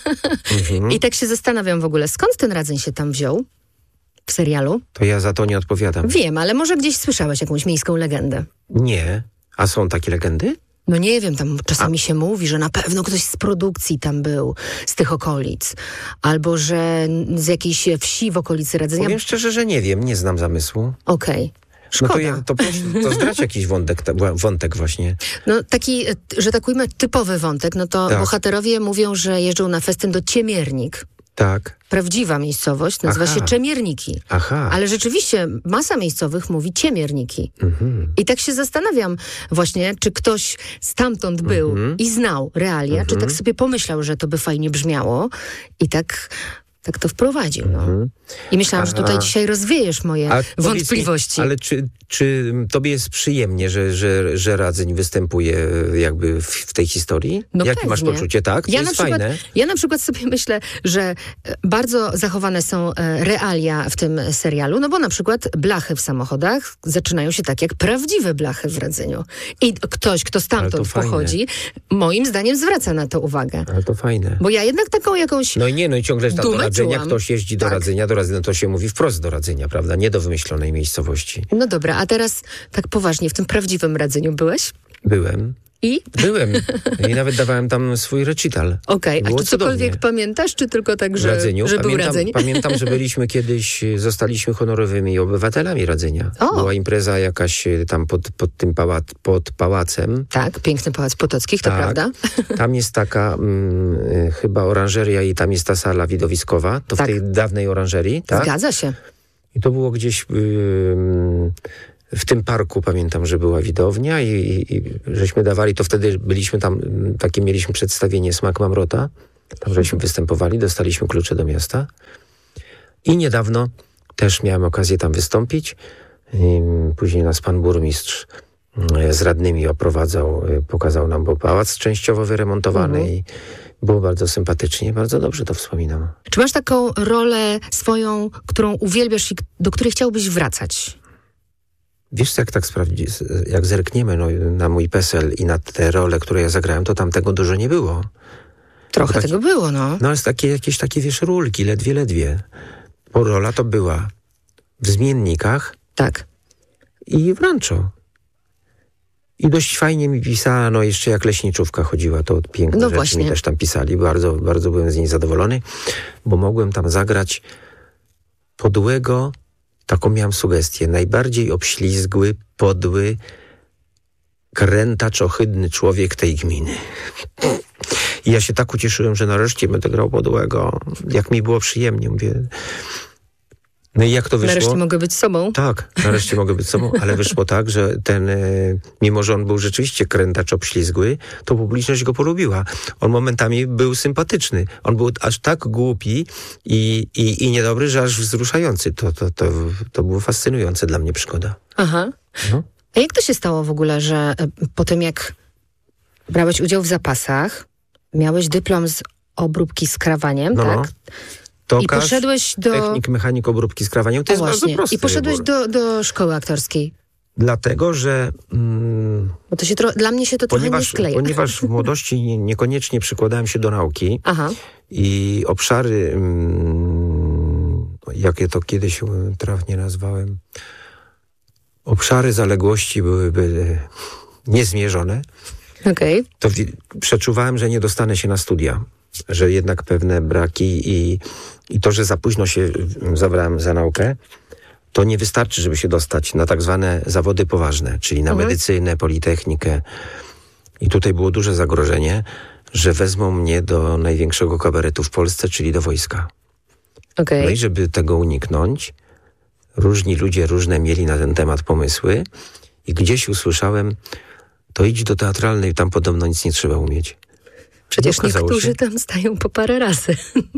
I tak się zastanawiam w ogóle, skąd ten Radzeń się tam wziął w serialu?
To ja za to nie odpowiadam.
Wiem, ale może gdzieś słyszałeś jakąś miejską legendę?
Nie. A są takie legendy?
No nie wiem, tam czasami się mówi, że na pewno ktoś z produkcji tam był, z tych okolic. Albo że z jakiejś wsi w okolicy Radzenia.
Powiem szczerze, że nie wiem, nie znam zamysłu.
Okej. Szkoda.
To zdradź jakiś wątek właśnie.
No taki, że tak ujmę, typowy wątek, no to bohaterowie mówią, że jeżdżą na festyn do Ciemiernik.
Tak.
Prawdziwa miejscowość nazywa się Czemierniki.
Aha.
Ale rzeczywiście masa miejscowych mówi Ciemierniki. I tak się zastanawiam właśnie, czy ktoś stamtąd był i znał realia, czy tak sobie pomyślał, że to by fajnie brzmiało i tak to wprowadził. No. I myślałam, że tutaj dzisiaj rozwiejesz moje wątpliwości.
Ale czy tobie jest przyjemnie, że Radzeń występuje jakby w tej historii?
No
jakie masz poczucie, tak? To jest fajne.
Ja na przykład sobie myślę, że bardzo zachowane są realia w tym serialu, no bo na przykład blachy w samochodach zaczynają się tak jak prawdziwe blachy w Radzeniu. I ktoś, kto stamtąd pochodzi, moim zdaniem zwraca na to uwagę.
Ale to fajne.
Bo ja jednak taką jakąś
No i ciągle tam do Radzenia ktoś jeździ do Radzenia, to się mówi wprost do Radzenia, prawda? Nie do wymyślonej miejscowości.
No dobra, a teraz tak poważnie, w tym prawdziwym Radzeniu byłeś?
Byłem.
I?
Byłem. I nawet dawałem tam swój recital.
Okej, a czy cokolwiek pamiętasz, czy tylko tak, że był Radzeń?
Pamiętam, że byliśmy kiedyś, zostaliśmy honorowymi obywatelami Radzenia. Była impreza jakaś tam pod pałacem.
Tak, piękny Pałac Potockich, to prawda?
Tam jest taka chyba oranżeria i tam jest ta sala widowiskowa. To w tej dawnej oranżerii, tak?
Zgadza się.
I to było gdzieś W tym parku pamiętam, że była widownia i żeśmy dawali, to wtedy byliśmy tam, takie mieliśmy przedstawienie Smak Mamrota. Tam żeśmy występowali, dostaliśmy klucze do miasta. I niedawno też miałem okazję tam wystąpić. Później nas pan burmistrz z radnymi oprowadzał, pokazał nam, bo pałac częściowo wyremontowany i było bardzo sympatycznie, bardzo dobrze to wspominam.
Czy masz taką rolę swoją, którą uwielbiasz i do której chciałbyś wracać?
Wiesz co, jak tak sprawdzić, jak zerkniemy na mój PESEL i na te role, które ja zagrałem, to tam tego dużo nie było.
Trochę tego było, no.
No, jest jakieś takie, wiesz, rulki, ledwie. Bo rola to była w Zmiennikach.
Tak.
I w Rancho. I dość fajnie mi pisano, jeszcze jak leśniczówka chodziła, to piękne rzeczy właśnie mi też tam pisali. Bardzo, bardzo byłem z niej zadowolony, bo mogłem tam zagrać podłego, taką miałem sugestię, najbardziej obślizgły, podły, krętacz, ohydny człowiek tej gminy. I ja się tak ucieszyłem, że nareszcie będę grał podłego. Jak mi było przyjemnie, mówię. No i jak to wyszło?
Nareszcie mogę być sobą.
Tak, nareszcie mogę być sobą, ale wyszło tak, że ten, mimo że on był rzeczywiście krętacz obślizgły, to publiczność go polubiła. On momentami był sympatyczny. On był aż tak głupi i niedobry, że aż wzruszający. To było fascynujące dla mnie przygoda.
Aha. No. A jak to się stało w ogóle, że po tym jak brałeś udział w zapasach, miałeś dyplom z obróbki skrawaniem, tak?
Tokarz,
i poszedłeś do...
technik, mechanik obróbki skrawaniem. To jest bardzo proste.
I poszedłeś do szkoły aktorskiej.
Dlatego, że...
Bo to się dla mnie się to trochę nie skleja.
Ponieważ w młodości niekoniecznie przykładałem się do nauki. Aha. I obszary, jakie to kiedyś trafnie nazwałem, obszary zaległości były niezmierzone.
Okay.
To przeczuwałem, że nie dostanę się na studia. Że jednak pewne braki i to, że za późno się zabrałem za naukę, to nie wystarczy, żeby się dostać na tak zwane zawody poważne, czyli na medycynę, politechnikę. I tutaj było duże zagrożenie, że wezmą mnie do największego kabaretu w Polsce, czyli do wojska.
Okay.
No i żeby tego uniknąć, różni ludzie różne mieli na ten temat pomysły i gdzieś usłyszałem, to idź do teatralnej, tam podobno nic nie trzeba umieć.
Przecież niektórzy tam stają po parę razy.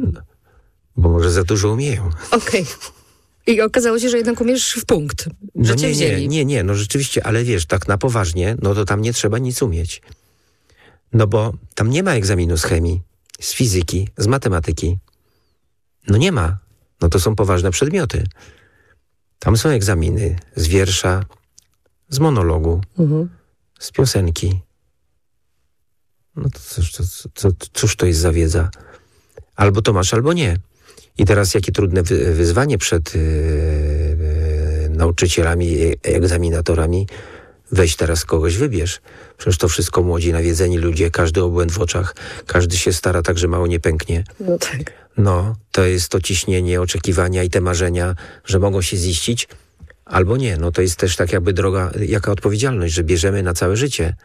Bo może za dużo umieją.
Okej. I okazało się, że jednak umiesz w punkt. Że cię wzięli.
Nie, no rzeczywiście, ale wiesz, tak na poważnie, no to tam nie trzeba nic umieć. No bo tam nie ma egzaminu z chemii, z fizyki, z matematyki. No nie ma. No to są poważne przedmioty. Tam są egzaminy z wiersza, z monologu, z piosenki. No to cóż to jest za wiedza? Albo to masz, albo nie. I teraz jakie trudne wyzwanie przed nauczycielami, egzaminatorami. Weź teraz kogoś, wybierz. Przecież to wszystko młodzi, nawiedzeni ludzie, każdy obłęd w oczach, każdy się stara tak, że mało nie pęknie.
No tak.
No, to jest to ciśnienie, oczekiwania i te marzenia, że mogą się ziścić, albo nie. No to jest też tak jakby droga, jaka odpowiedzialność, że bierzemy na całe życie.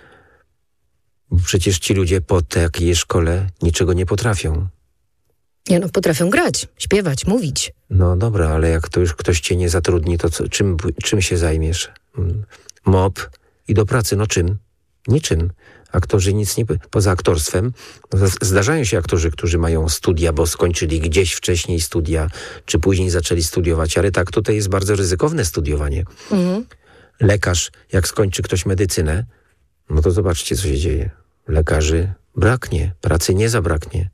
Bo przecież ci ludzie po takiej szkole niczego nie potrafią.
Nie, no potrafią grać, śpiewać, mówić.
No dobra, ale jak to już ktoś cię nie zatrudni, to czym się zajmiesz? MOP i do pracy, no czym? Niczym. Aktorzy nic nie... Poza aktorstwem, no zdarzają się aktorzy, którzy mają studia, bo skończyli gdzieś wcześniej studia, czy później zaczęli studiować, ale tak, tutaj jest bardzo ryzykowne studiowanie. Lekarz, jak skończy ktoś medycynę, no to zobaczcie, co się dzieje. Lekarzy braknie, pracy nie zabraknie.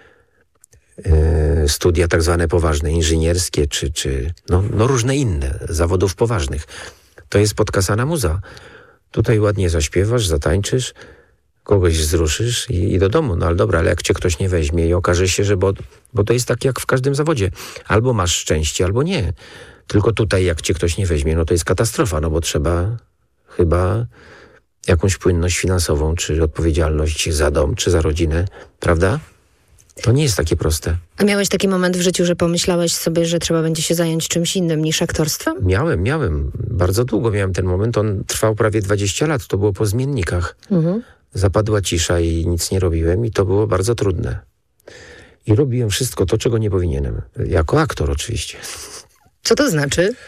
Studia tak zwane poważne, inżynierskie, czy różne inne, zawodów poważnych. To jest podkasana muza. Tutaj ładnie zaśpiewasz, zatańczysz, kogoś wzruszysz i do domu. No ale dobra, ale jak cię ktoś nie weźmie i okaże się, że bo to jest tak jak w każdym zawodzie. Albo masz szczęście, albo nie. Tylko tutaj jak cię ktoś nie weźmie, no to jest katastrofa, no bo trzeba chyba jakąś płynność finansową, czy odpowiedzialność za dom, czy za rodzinę, prawda? To nie jest takie proste.
A miałeś taki moment w życiu, że pomyślałeś sobie, że trzeba będzie się zająć czymś innym niż aktorstwem?
Miałem. Bardzo długo miałem ten moment. On trwał prawie 20 lat. To było po Zmiennikach. Zapadła cisza i nic nie robiłem i to było bardzo trudne. I robiłem wszystko to, czego nie powinienem. Jako aktor oczywiście.
Co to znaczy?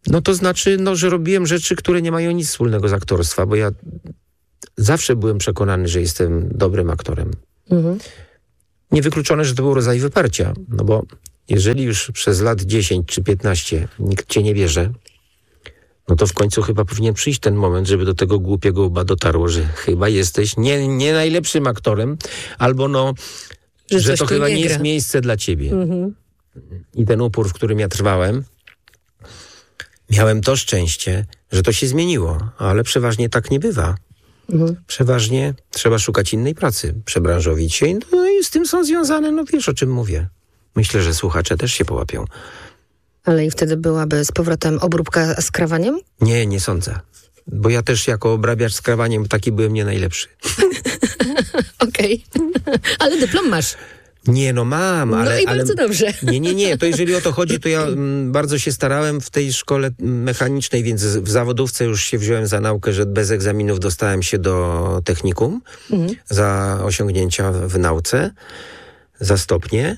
No to znaczy, że robiłem rzeczy, które nie mają nic wspólnego z aktorstwa, bo ja zawsze byłem przekonany, że jestem dobrym aktorem. Niewykluczone, że to był rodzaj wyparcia, no bo jeżeli już przez lat 10 czy 15 nikt cię nie bierze, no to w końcu chyba powinien przyjść ten moment, żeby do tego głupiego łba dotarło, że chyba jesteś nie najlepszym aktorem, albo że to chyba nie jest miejsce dla ciebie. I ten upór, w którym ja trwałem, miałem to szczęście, że to się zmieniło, ale przeważnie tak nie bywa. Przeważnie trzeba szukać innej pracy, przebranżowić się, no i z tym są związane, wiesz o czym mówię. Myślę, że słuchacze też się połapią.
Ale i wtedy byłaby z powrotem obróbka z krawaniem?
Nie sądzę. Bo ja też jako obrabiacz z krawaniem taki byłem nie najlepszy.
Okej. Ale dyplom masz.
Nie, mam, ale...
No i bardzo dobrze.
Nie. To jeżeli o to chodzi, to ja bardzo się starałem w tej szkole mechanicznej, więc w zawodówce już się wziąłem za naukę, że bez egzaminów dostałem się do technikum za osiągnięcia w nauce, za stopnie.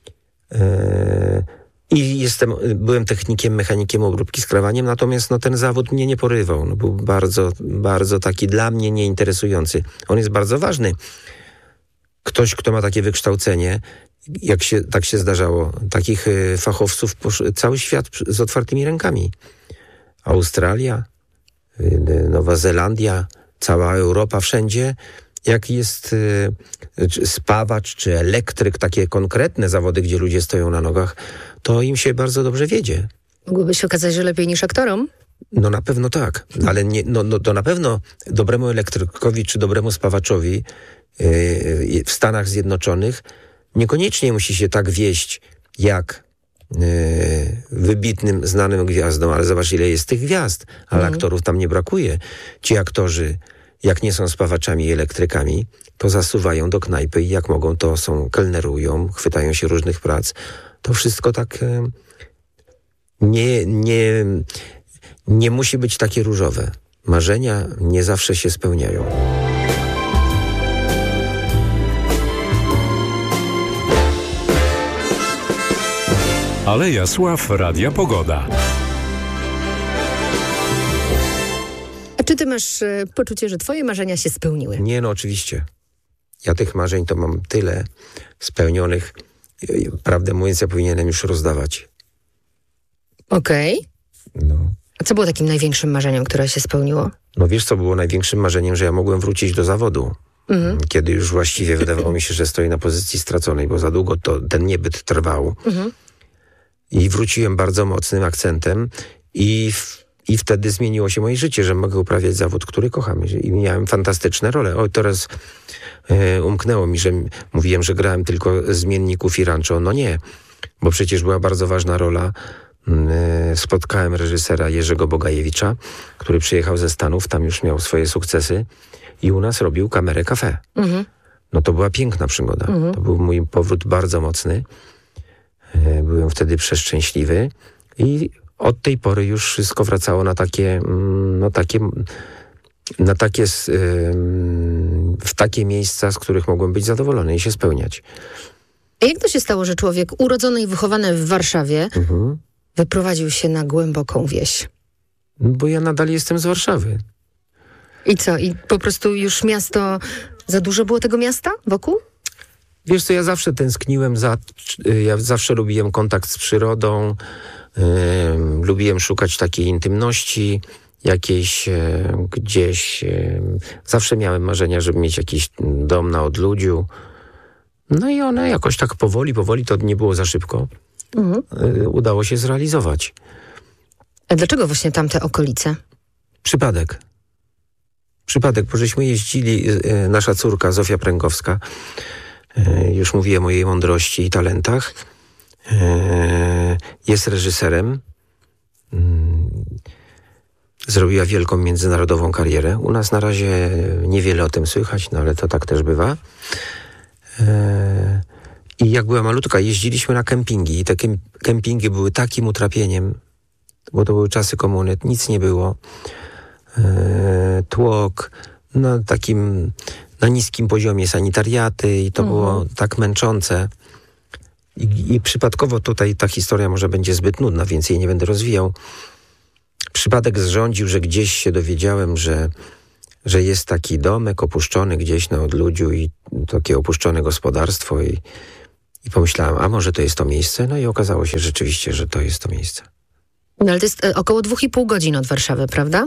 I byłem technikiem, mechanikiem obróbki z krawaniem, natomiast ten zawód mnie nie porywał. Był bardzo, bardzo taki dla mnie nieinteresujący. On jest bardzo ważny. Ktoś, kto ma takie wykształcenie, tak się zdarzało, takich fachowców cały świat z otwartymi rękami. Australia, Nowa Zelandia, cała Europa, wszędzie. Jak jest spawacz czy elektryk, takie konkretne zawody, gdzie ludzie stoją na nogach, to im się bardzo dobrze wiedzie.
Mogłoby się okazać, że lepiej niż aktorom?
No na pewno tak, ale to na pewno dobremu elektrykowi czy dobremu spawaczowi w Stanach Zjednoczonych niekoniecznie musi się tak wieść jak wybitnym, znanym gwiazdom, ale zobacz, ile jest tych gwiazd, ale aktorów tam nie brakuje. Ci aktorzy, jak nie są spawaczami i elektrykami, to zasuwają do knajpy i jak mogą, to kelnerują, chwytają się różnych prac. To wszystko tak nie musi być takie różowe. Marzenia nie zawsze się spełniają.
Aleja Sław Radia Pogoda.
A czy ty masz poczucie, że twoje marzenia się spełniły?
Nie, oczywiście. Ja tych marzeń to mam tyle spełnionych. Prawdę mówiąc, ja powinienem już rozdawać.
Okej. A co było takim największym marzeniem, które się spełniło?
Wiesz, co było największym marzeniem? Że ja mogłem wrócić do zawodu. Kiedy już właściwie wydawało mi się, że stoję na pozycji straconej, bo za długo ten niebyt trwał. I wróciłem bardzo mocnym akcentem i wtedy zmieniło się moje życie, że mogę uprawiać zawód, który kocham. I miałem fantastyczne role. Teraz umknęło mi, że mówiłem, że grałem tylko zmienników i rancho. No nie, bo przecież była bardzo ważna rola. Spotkałem reżysera Jerzego Bogajewicza, który przyjechał ze Stanów, tam już miał swoje sukcesy i u nas robił Kamerę Café. To była piękna przygoda. To był mój powrót bardzo mocny. Byłem wtedy przeszczęśliwy i od tej pory już wszystko wracało w takie miejsca, z których mogłem być zadowolony i się spełniać.
A jak to się stało, że człowiek urodzony i wychowany w Warszawie wyprowadził się na głęboką wieś?
Bo ja nadal jestem z Warszawy.
I co? I po prostu już miasto... Za dużo było tego miasta wokół?
Wiesz co, ja zawsze tęskniłem ja zawsze lubiłem kontakt z przyrodą, lubiłem szukać takiej intymności jakiejś gdzieś. Zawsze miałem marzenia, żeby mieć jakiś dom na odludziu. No i one jakoś tak powoli, to nie było za szybko. Udało się zrealizować.
A dlaczego właśnie tamte okolice?
Przypadek, bo żeśmy jeździli, nasza córka Zofia Pręgowska, już mówiłem o jej mądrości i talentach, jest reżyserem, zrobiła wielką międzynarodową karierę. U nas na razie niewiele o tym słychać, ale to tak też bywa. I jak była malutka, jeździliśmy na kempingi i te kempingi były takim utrapieniem, bo to były czasy komuny, nic nie było. Tłok, na niskim poziomie sanitariaty i to było tak męczące. I przypadkowo tutaj ta historia może będzie zbyt nudna, więc jej nie będę rozwijał. przypadek zrządził, że gdzieś się dowiedziałem, że jest taki domek opuszczony gdzieś na odludziu i takie opuszczone gospodarstwo i pomyślałem, a może to jest to miejsce? No i okazało się rzeczywiście, że to jest to miejsce.
No ale to jest około 2,5 godziny od Warszawy, prawda?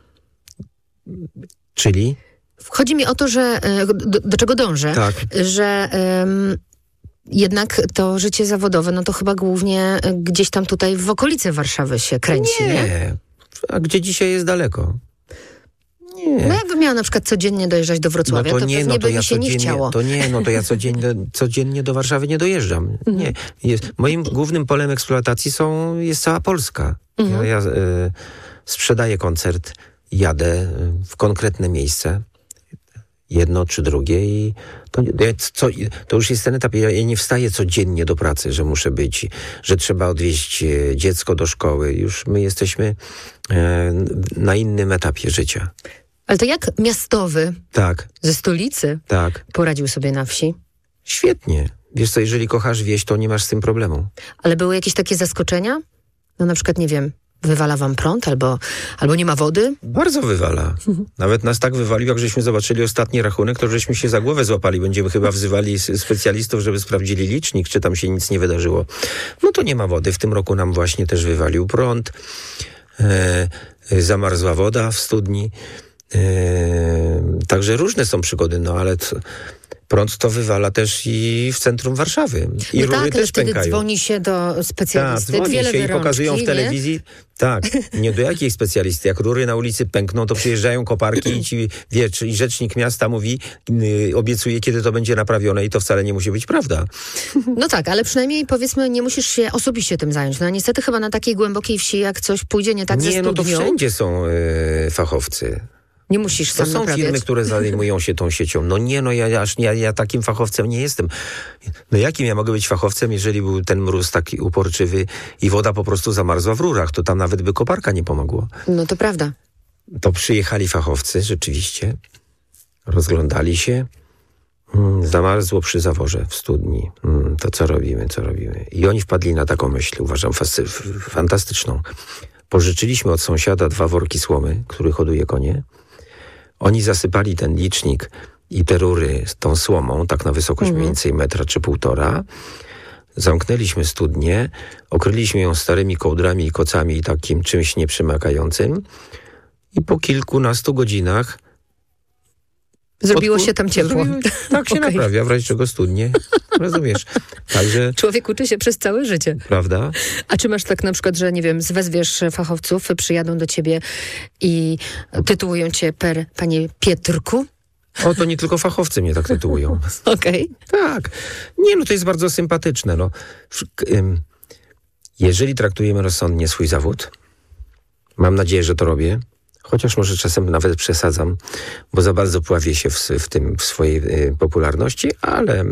Czyli?
Chodzi mi o to, że do czego dążę,
tak.
Że jednak to życie zawodowe, no to chyba głównie gdzieś tam tutaj w okolicy Warszawy się kręci, nie?
A gdzie dzisiaj jest daleko? Nie.
No jakbym miała na przykład codziennie dojeżdżać do Wrocławia, to pewnie by mi się nie chciało.
To ja codziennie do Warszawy nie dojeżdżam. Nie. Moim głównym polem eksploatacji jest cała Polska. Ja sprzedaję koncert, jadę w konkretne miejsce, jedno czy drugie i to już jest ten etap. Ja nie wstaję codziennie do pracy, że muszę być, że trzeba odwieźć dziecko do szkoły. Już my jesteśmy na innym etapie życia.
Ale to jak miastowy ze stolicy poradził sobie na wsi?
Świetnie. Wiesz co, jeżeli kochasz wieś, to nie masz z tym problemu.
Ale były jakieś takie zaskoczenia? No na przykład, nie wiem, wywala wam prąd albo nie ma wody?
Bardzo wywala. Nawet nas tak wywalił, jak żeśmy zobaczyli ostatni rachunek, to żeśmy się za głowę złapali. Będziemy chyba wzywali specjalistów, żeby sprawdzili licznik, czy tam się nic nie wydarzyło. No to nie ma wody. W tym roku nam właśnie też wywalił prąd. Zamarzła woda w studni. Także różne są przygody, no ale prąd to wywala też i w centrum Warszawy. I rury też pękają.
Dzwoni się do specjalisty,
dzwoni się i pokazują w telewizji. Tak, nie do jakiej specjalisty. Jak rury na ulicy pękną, to przyjeżdżają koparki i rzecznik miasta mówi, obiecuje, kiedy to będzie naprawione i to wcale nie musi być prawda.
No tak, ale przynajmniej powiedzmy, nie musisz się osobiście tym zająć. No niestety chyba na takiej głębokiej wsi, jak coś pójdzie nie tak ze studnią.
Nie, no to wszędzie są fachowcy.
Nie musisz sam
naprawiać. To są firmy, które zajmują się tą siecią. No nie, no ja takim fachowcem nie jestem. No jakim ja mogę być fachowcem, jeżeli był ten mróz taki uporczywy i woda po prostu zamarzła w rurach, to tam nawet by koparka nie pomogło.
No to prawda.
To przyjechali fachowcy, rzeczywiście, rozglądali się, zamarzło przy zaworze w studni. To co robimy? I oni wpadli na taką myśl, uważam, fantastyczną. Pożyczyliśmy od sąsiada 2 worki słomy, który hoduje konie. Oni zasypali ten licznik i te rury z tą słomą, tak na wysokość mniej więcej 1 czy 1,5 metra. Zamknęliśmy studnię, okryliśmy ją starymi kołdrami i kocami i takim czymś nieprzymykającym. I po kilkunastu godzinach
zrobiło się tam ciepło.
Tak się naprawia, w razie czego studnie. Rozumiesz? Także
człowiek uczy się przez całe życie.
Prawda?
A czy masz tak na przykład, że nie wiem, wezwiesz fachowców, przyjadą do ciebie i tytułują cię panie Pietrku?
O, to nie tylko fachowcy mnie tak tytułują.
Okej.
Tak. Nie, no to jest bardzo sympatyczne. No. Jeżeli traktujemy rozsądnie swój zawód, mam nadzieję, że to robię, chociaż może czasem nawet przesadzam, bo za bardzo pławię się w swojej popularności, ale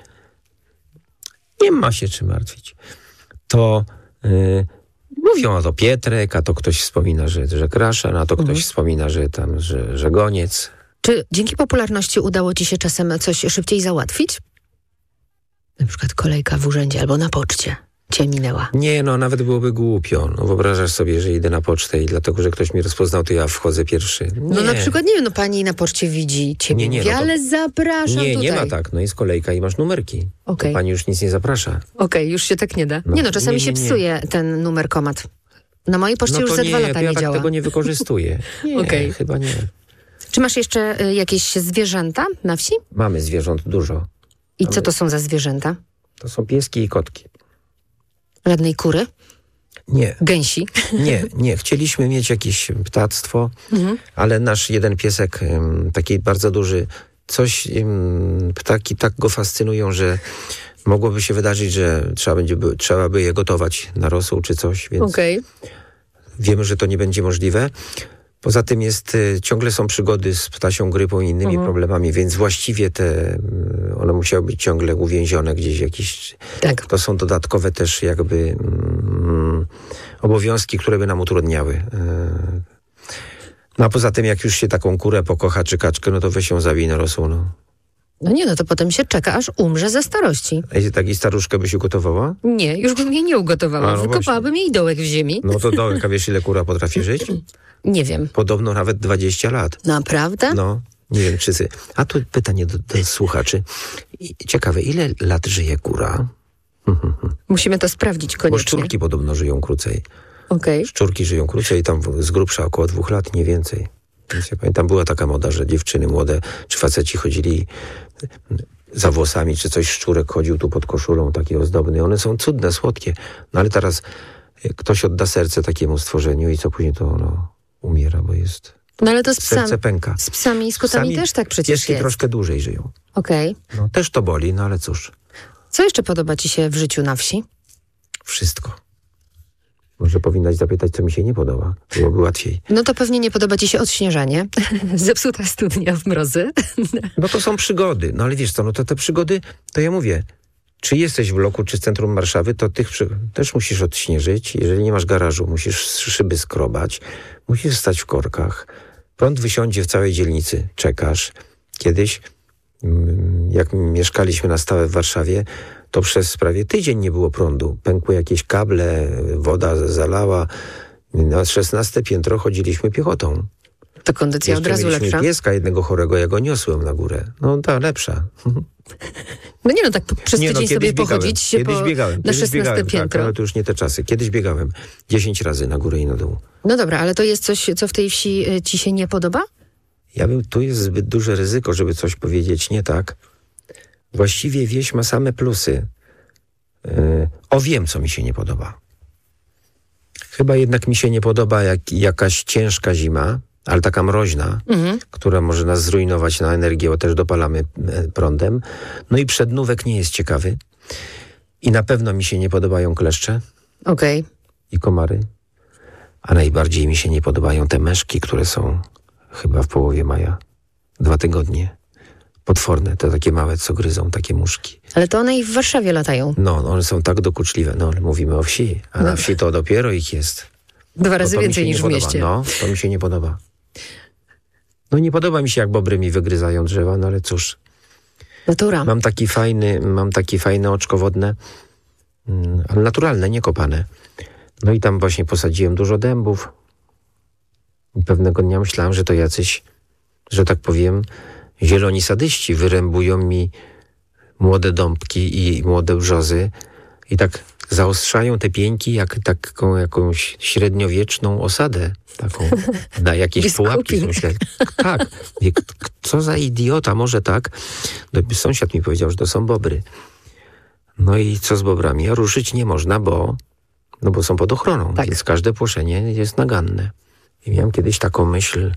nie ma się czym martwić. To mówią, a to Pietrek, a to ktoś wspomina, że Kraszan, a to ktoś wspomina, że Goniec.
Czy dzięki popularności udało ci się czasem coś szybciej załatwić? Na przykład kolejka w urzędzie albo na poczcie cię minęła.
Nie, no nawet byłoby głupio. No, wyobrażasz sobie, że idę na pocztę i dlatego, że ktoś mnie rozpoznał, to ja wchodzę pierwszy. Nie.
No na przykład, nie wiem, no pani na poczcie widzi ciebie, mówi, ale zapraszam tutaj.
Nie ma tak. No jest kolejka i masz numerki.
Okay.
To pani już nic nie zaprasza.
Okej, już się tak nie da. Czasami się psuje ten numer komat. Na mojej poczcie już za 2 lata nie działa.
Ja tego nie wykorzystuję. Nie, chyba nie.
Czy masz jeszcze jakieś zwierzęta na wsi?
Mamy zwierząt dużo.
I co to są za zwierzęta?
To są pieski i kotki.
Żadnej kury?
Nie.
Gęsi?
Nie. Chcieliśmy mieć jakieś ptactwo, ale nasz jeden piesek, taki bardzo duży, ptaki tak go fascynują, że mogłoby się wydarzyć, że trzeba by je gotować na rosół czy coś, więc wiemy, że to nie będzie możliwe. Poza tym ciągle są przygody z ptasią grypą i innymi problemami, więc właściwie one musiały być ciągle uwięzione gdzieś jakieś. Tak. To są dodatkowe też jakby obowiązki, które by nam utrudniały. No a poza tym, jak już się taką kurę pokocha czy kaczkę, no to weź ją zabij na rosół, no.
No nie, no to potem się czeka, aż umrze ze starości.
A takiej staruszkę byś ugotowała?
Nie, już bym jej nie ugotowała. Wykopałabym jej dołek w ziemi.
No to dołek, a wiesz, ile kura potrafi żyć?
Nie wiem.
Podobno nawet 20 lat.
Naprawdę?
No, nie wiem, czy... A tu pytanie do słuchaczy. Ciekawe, ile lat żyje kura?
Musimy to sprawdzić koniecznie.
Bo szczurki podobno żyją krócej.
Okay.
Szczurki żyją krócej, tam z grubsza około 2 lat, nie więcej. Więc ja pamiętam, była taka moda, że dziewczyny młode czy faceci chodzili za włosami, czy coś, szczurek chodził tu pod koszulą, taki ozdobny. One są cudne, słodkie. No ale teraz ktoś odda serce takiemu stworzeniu i co później to ono umiera, bo jest...
No ale to
serce pęka.
Z psami i z kotami też tak przecież
pieski
jest.
Troszkę dłużej żyją.
Okej.
No, też to boli, no ale cóż.
Co jeszcze podoba ci się w życiu na wsi?
Wszystko. Może powinnaś zapytać, co mi się nie podoba. Byłoby łatwiej.
No to pewnie nie podoba ci się odśnieżanie. Zepsuta studnia w mrozy.
No to są przygody. No ale wiesz co, no to te przygody, to ja mówię, czy jesteś w bloku, czy w centrum Warszawy, to tych też musisz odśnieżyć. Jeżeli nie masz garażu, musisz szyby skrobać, musisz stać w korkach. Prąd wysiądzie w całej dzielnicy. Czekasz. Kiedyś, jak mieszkaliśmy na stałe w Warszawie, to przez prawie tydzień nie było prądu. Pękły jakieś kable, woda zalała. Na 16 piętro chodziliśmy piechotą.
To kondycja od razu lepsza.
Mieliśmy pieska jednego chorego, ja go niosłem na górę. No ta lepsza.
No nie no, tak przez tydzień sobie pochodzić się na 16 piętro.
Tak, ale to już nie te czasy. Kiedyś biegałem 10 razy na górę i na dół.
No dobra, ale to jest coś, co w tej wsi ci się nie podoba?
Tu jest zbyt duże ryzyko, żeby coś powiedzieć nie tak. Właściwie wieś ma same plusy. Wiem, co mi się nie podoba. Chyba jednak mi się nie podoba jakaś ciężka zima, ale taka mroźna, która może nas zrujnować na energię, bo też dopalamy prądem. No i przednówek nie jest ciekawy. I na pewno mi się nie podobają kleszcze.
Okej.
I komary. A najbardziej mi się nie podobają te meszki, które są chyba w połowie maja. 2 tygodnie. Potworne, te takie małe, co gryzą, takie muszki.
Ale to one i w Warszawie latają.
No, one są tak dokuczliwe. No, ale mówimy o wsi, a na wsi to dopiero ich jest.
2 razy więcej niż w mieście.
No, to mi się nie podoba. No nie podoba mi się, jak bobry mi wygryzają drzewa, no ale cóż.
Natura.
Mam takie fajne oczko wodne, ale naturalne, nie kopane. No i tam właśnie posadziłem dużo dębów. I pewnego dnia myślałem, że to jacyś, że tak powiem, zieloni sadyści wyrębują mi młode dąbki i młode brzozy i tak zaostrzają te pieńki jak taką jakąś średniowieczną osadę. Taką, da jakieś pułapki. Myślę, tak, co za idiota, może tak. No, sąsiad mi powiedział, że to są bobry. No i co z bobrami? A ruszyć nie można, bo są pod ochroną, tak. Więc każde płoszenie jest naganne. I miałem kiedyś taką myśl,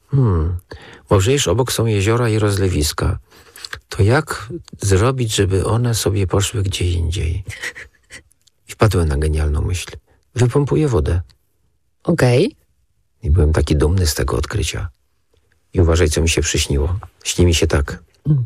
bo przecież obok są jeziora i rozlewiska. To jak zrobić, żeby one sobie poszły gdzie indziej? I wpadłem na genialną myśl. Wypompuję wodę.
Okej.
I byłem taki dumny z tego odkrycia. I uważaj, co mi się przyśniło. Śni mi się tak.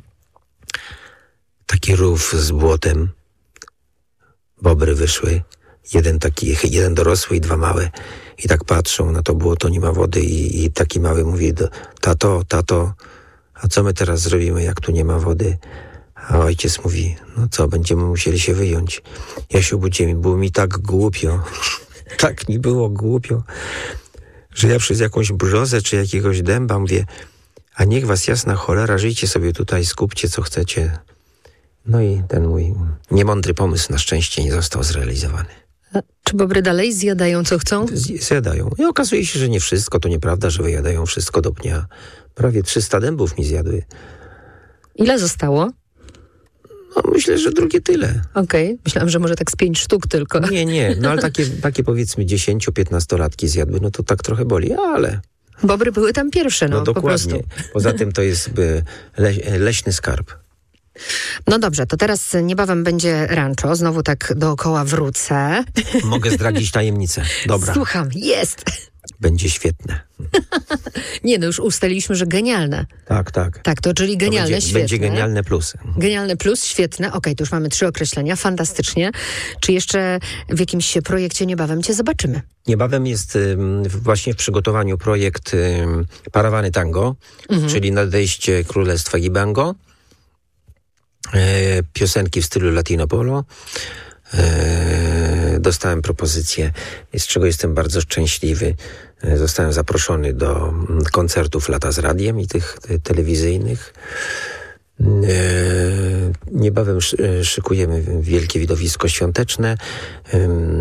Taki rów z błotem. Bobry wyszły. Jeden dorosły i 2 małe. I tak patrzą na to błoto, nie ma wody i taki mały mówi: tato, a co my teraz zrobimy, jak tu nie ma wody? A ojciec mówi: no co, będziemy musieli się wyjąć. Ja się obudziłem, było mi tak głupio. Tak mi było głupio, że ja przez jakąś brzozę czy jakiegoś dęba mówię: a niech was jasna cholera, żyjcie sobie tutaj, skupcie co chcecie. No i ten mój niemądry pomysł na szczęście nie został zrealizowany.
A czy bobry dalej zjadają co chcą?
Zjadają. I okazuje się, że nie wszystko. To nieprawda, że wyjadają wszystko do pnia. Prawie 300 dębów mi zjadły. Ile
zostało?
No myślę, że drugie tyle.
Okej. Myślałam, że może tak z 5 sztuk tylko.
Nie. No ale takie powiedzmy 10-15-latki zjadły, no to tak trochę boli, ale...
Bobry były tam pierwsze, no
dokładnie.
Po prostu.
Poza tym to jest leśny skarb.
No dobrze, to teraz niebawem będzie rancho. Znowu tak dookoła wrócę.
Mogę zdradzić tajemnicę. Dobra.
Słucham, jest.
Będzie świetne.
Nie, no już ustaliliśmy, że genialne.
Tak.
Tak, to czyli genialne,
to
świetne.
Będzie genialne plus.
Genialne plus, świetne. Okej, to już mamy 3 określenia. Fantastycznie. Czy jeszcze w jakimś projekcie niebawem cię zobaczymy?
Niebawem jest właśnie w przygotowaniu projekt Parawany Tango, czyli nadejście Królestwa Gibango. piosenki w stylu Latino Polo. Dostałem propozycję, z czego jestem bardzo szczęśliwy. Zostałem zaproszony do koncertów Lata z Radiem i tych telewizyjnych. Niebawem szykujemy wielkie widowisko świąteczne.